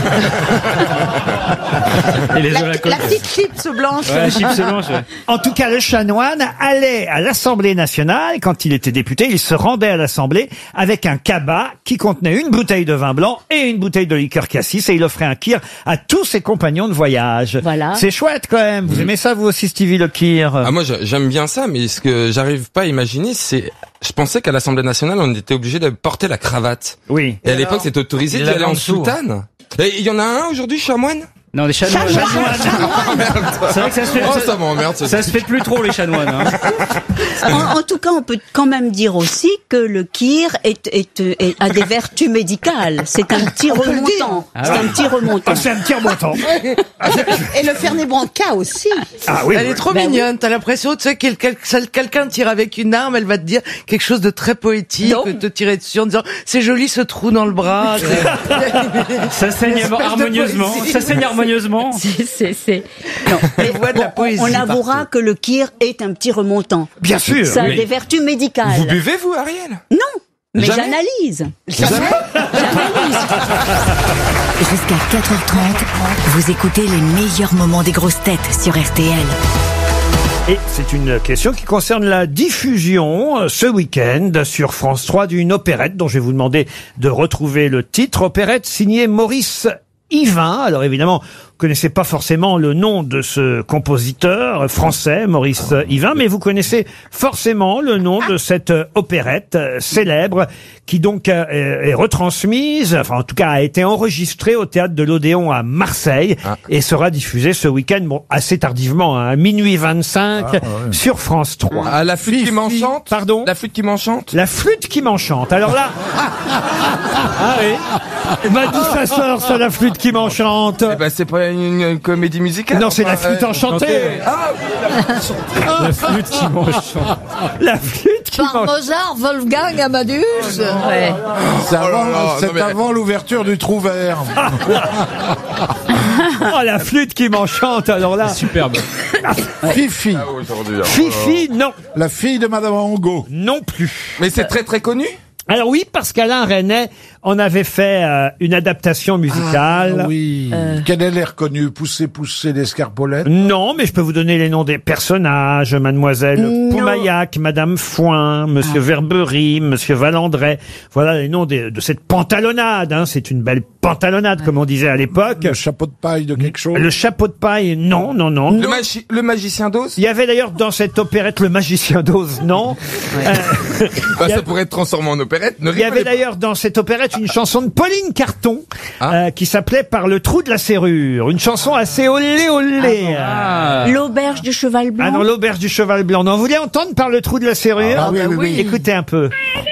[SPEAKER 4] Et les
[SPEAKER 1] La petite chips blanche.
[SPEAKER 4] Ouais, chips blanche. Ouais.
[SPEAKER 2] En tout cas, le chanoine allait à l'Assemblée nationale, quand il était député, il se rendait à l'Assemblée avec un cabas qui contenait une bouteille de vin blanc et une bouteille de liqueur cassis, et il offrait un Kir à tous ses compagnons de voyage.
[SPEAKER 14] Voilà.
[SPEAKER 2] C'est chouette quand même. Vous aimez ça, vous aussi, Stevie, le Kir?
[SPEAKER 5] Ah, moi, j'aime bien ça, mais ce que j'arrive pas à imaginer, c'est... Je pensais qu'à l'Assemblée nationale, on était obligé de porter la cravate.
[SPEAKER 2] Oui.
[SPEAKER 5] Et à l'époque, c'était autorisé d'y aller en soutane. Et il y en a un aujourd'hui, chanoine?
[SPEAKER 4] Non, les chanoines. C'est vrai que ça se fait.
[SPEAKER 5] Ça m'emmerde.
[SPEAKER 4] Ça se fait plus trop, les chanoines. Hein.
[SPEAKER 14] En tout cas, on peut quand même dire aussi que le Kir a des vertus médicales. C'est un petit remontant. C'est un petit remontant.
[SPEAKER 2] C'est un petit remontant.
[SPEAKER 1] Et le Fernet Branca aussi.
[SPEAKER 2] Ah oui.
[SPEAKER 12] Elle est trop mignonne. T'as l'impression, tu sais, quelqu'un tire avec une arme, elle va te dire quelque chose de très poétique, te tirer dessus en disant c'est joli ce trou dans le bras.
[SPEAKER 4] Ça saigne harmonieusement. Ça saigne harmonieusement.
[SPEAKER 14] C'est. Non. Mais on avouera que le Kir est un petit remontant.
[SPEAKER 2] Bien sûr.
[SPEAKER 14] Ça a des vertus médicales.
[SPEAKER 5] Vous buvez, vous, Ariel?
[SPEAKER 14] Non. Mais
[SPEAKER 5] Jamais
[SPEAKER 14] j'analyse.
[SPEAKER 6] Jusqu'à 4h30, vous écoutez les meilleurs moments des grosses têtes sur RTL.
[SPEAKER 2] Et c'est une question qui concerne la diffusion ce week-end sur France 3 d'une opérette dont je vais vous demander de retrouver le titre. Opérette signée Maurice Yvain. Alors évidemment, vous connaissez pas forcément le nom de ce compositeur français, Maurice Yvain, mais vous connaissez forcément le nom de cette opérette célèbre qui donc est retransmise, enfin en tout cas a été enregistrée au théâtre de l'Odéon à Marseille et sera diffusée ce week-end, bon assez tardivement, à minuit 25 sur France 3.
[SPEAKER 5] Ah, la flûte qui m'enchante.
[SPEAKER 2] Pardon?
[SPEAKER 5] La flûte qui m'enchante.
[SPEAKER 2] La flûte qui m'enchante. Alors là, ah oui. Bah d'où ça sort ça, la flûte qui m'enchante?
[SPEAKER 5] Eh ben c'est pas une comédie musicale.
[SPEAKER 2] Non, c'est la flûte enchantée.
[SPEAKER 5] Ah,
[SPEAKER 9] La flûte qui m'enchante.
[SPEAKER 2] La flûte qui
[SPEAKER 7] Par Mozart, Wolfgang Amadeus.
[SPEAKER 14] Ouais.
[SPEAKER 8] C'est avant,
[SPEAKER 5] non, mais-
[SPEAKER 8] avant l'ouverture du trou vert.
[SPEAKER 2] Oh, la flûte qui m'enchante, alors là.
[SPEAKER 9] Superbe.
[SPEAKER 8] Fifi.
[SPEAKER 5] Ah, aujourd'hui, hein.
[SPEAKER 2] Fifi, non.
[SPEAKER 8] La fille de Madame Angot.
[SPEAKER 2] Non plus.
[SPEAKER 5] Mais c'est très très connu.
[SPEAKER 2] Alors oui, parce qu'Alain Resnais en avait fait une adaptation musicale.
[SPEAKER 8] Ah, oui. Quel est l'air connu? Pousser, pousser l'escarpolette.
[SPEAKER 2] Non, mais je peux vous donner les noms des personnages. Mademoiselle Poumaillac, Madame Foin, Monsieur Verberie, Monsieur Valandret. Voilà les noms de cette pantalonnade. Hein. C'est une belle pantalonnade, comme on disait à l'époque.
[SPEAKER 8] Le chapeau de paille de quelque chose.
[SPEAKER 2] Le chapeau de paille, non, non, non.
[SPEAKER 5] Le magicien d'Oz.
[SPEAKER 2] Il y avait d'ailleurs dans cette opérette le magicien d'Oz, non.
[SPEAKER 5] Bah, ça pourrait être transformé en opérette.
[SPEAKER 2] Il y avait d'ailleurs dans cette opérette une chanson de Pauline Carton qui s'appelait Par le trou de la serrure. Une chanson assez olé olé.
[SPEAKER 14] L'auberge du cheval blanc.
[SPEAKER 2] Ah non, l'auberge du cheval blanc. Non, vous voulez entendre Par le trou de la serrure?
[SPEAKER 8] Ah oui, oui, oui.
[SPEAKER 2] Écoutez un peu.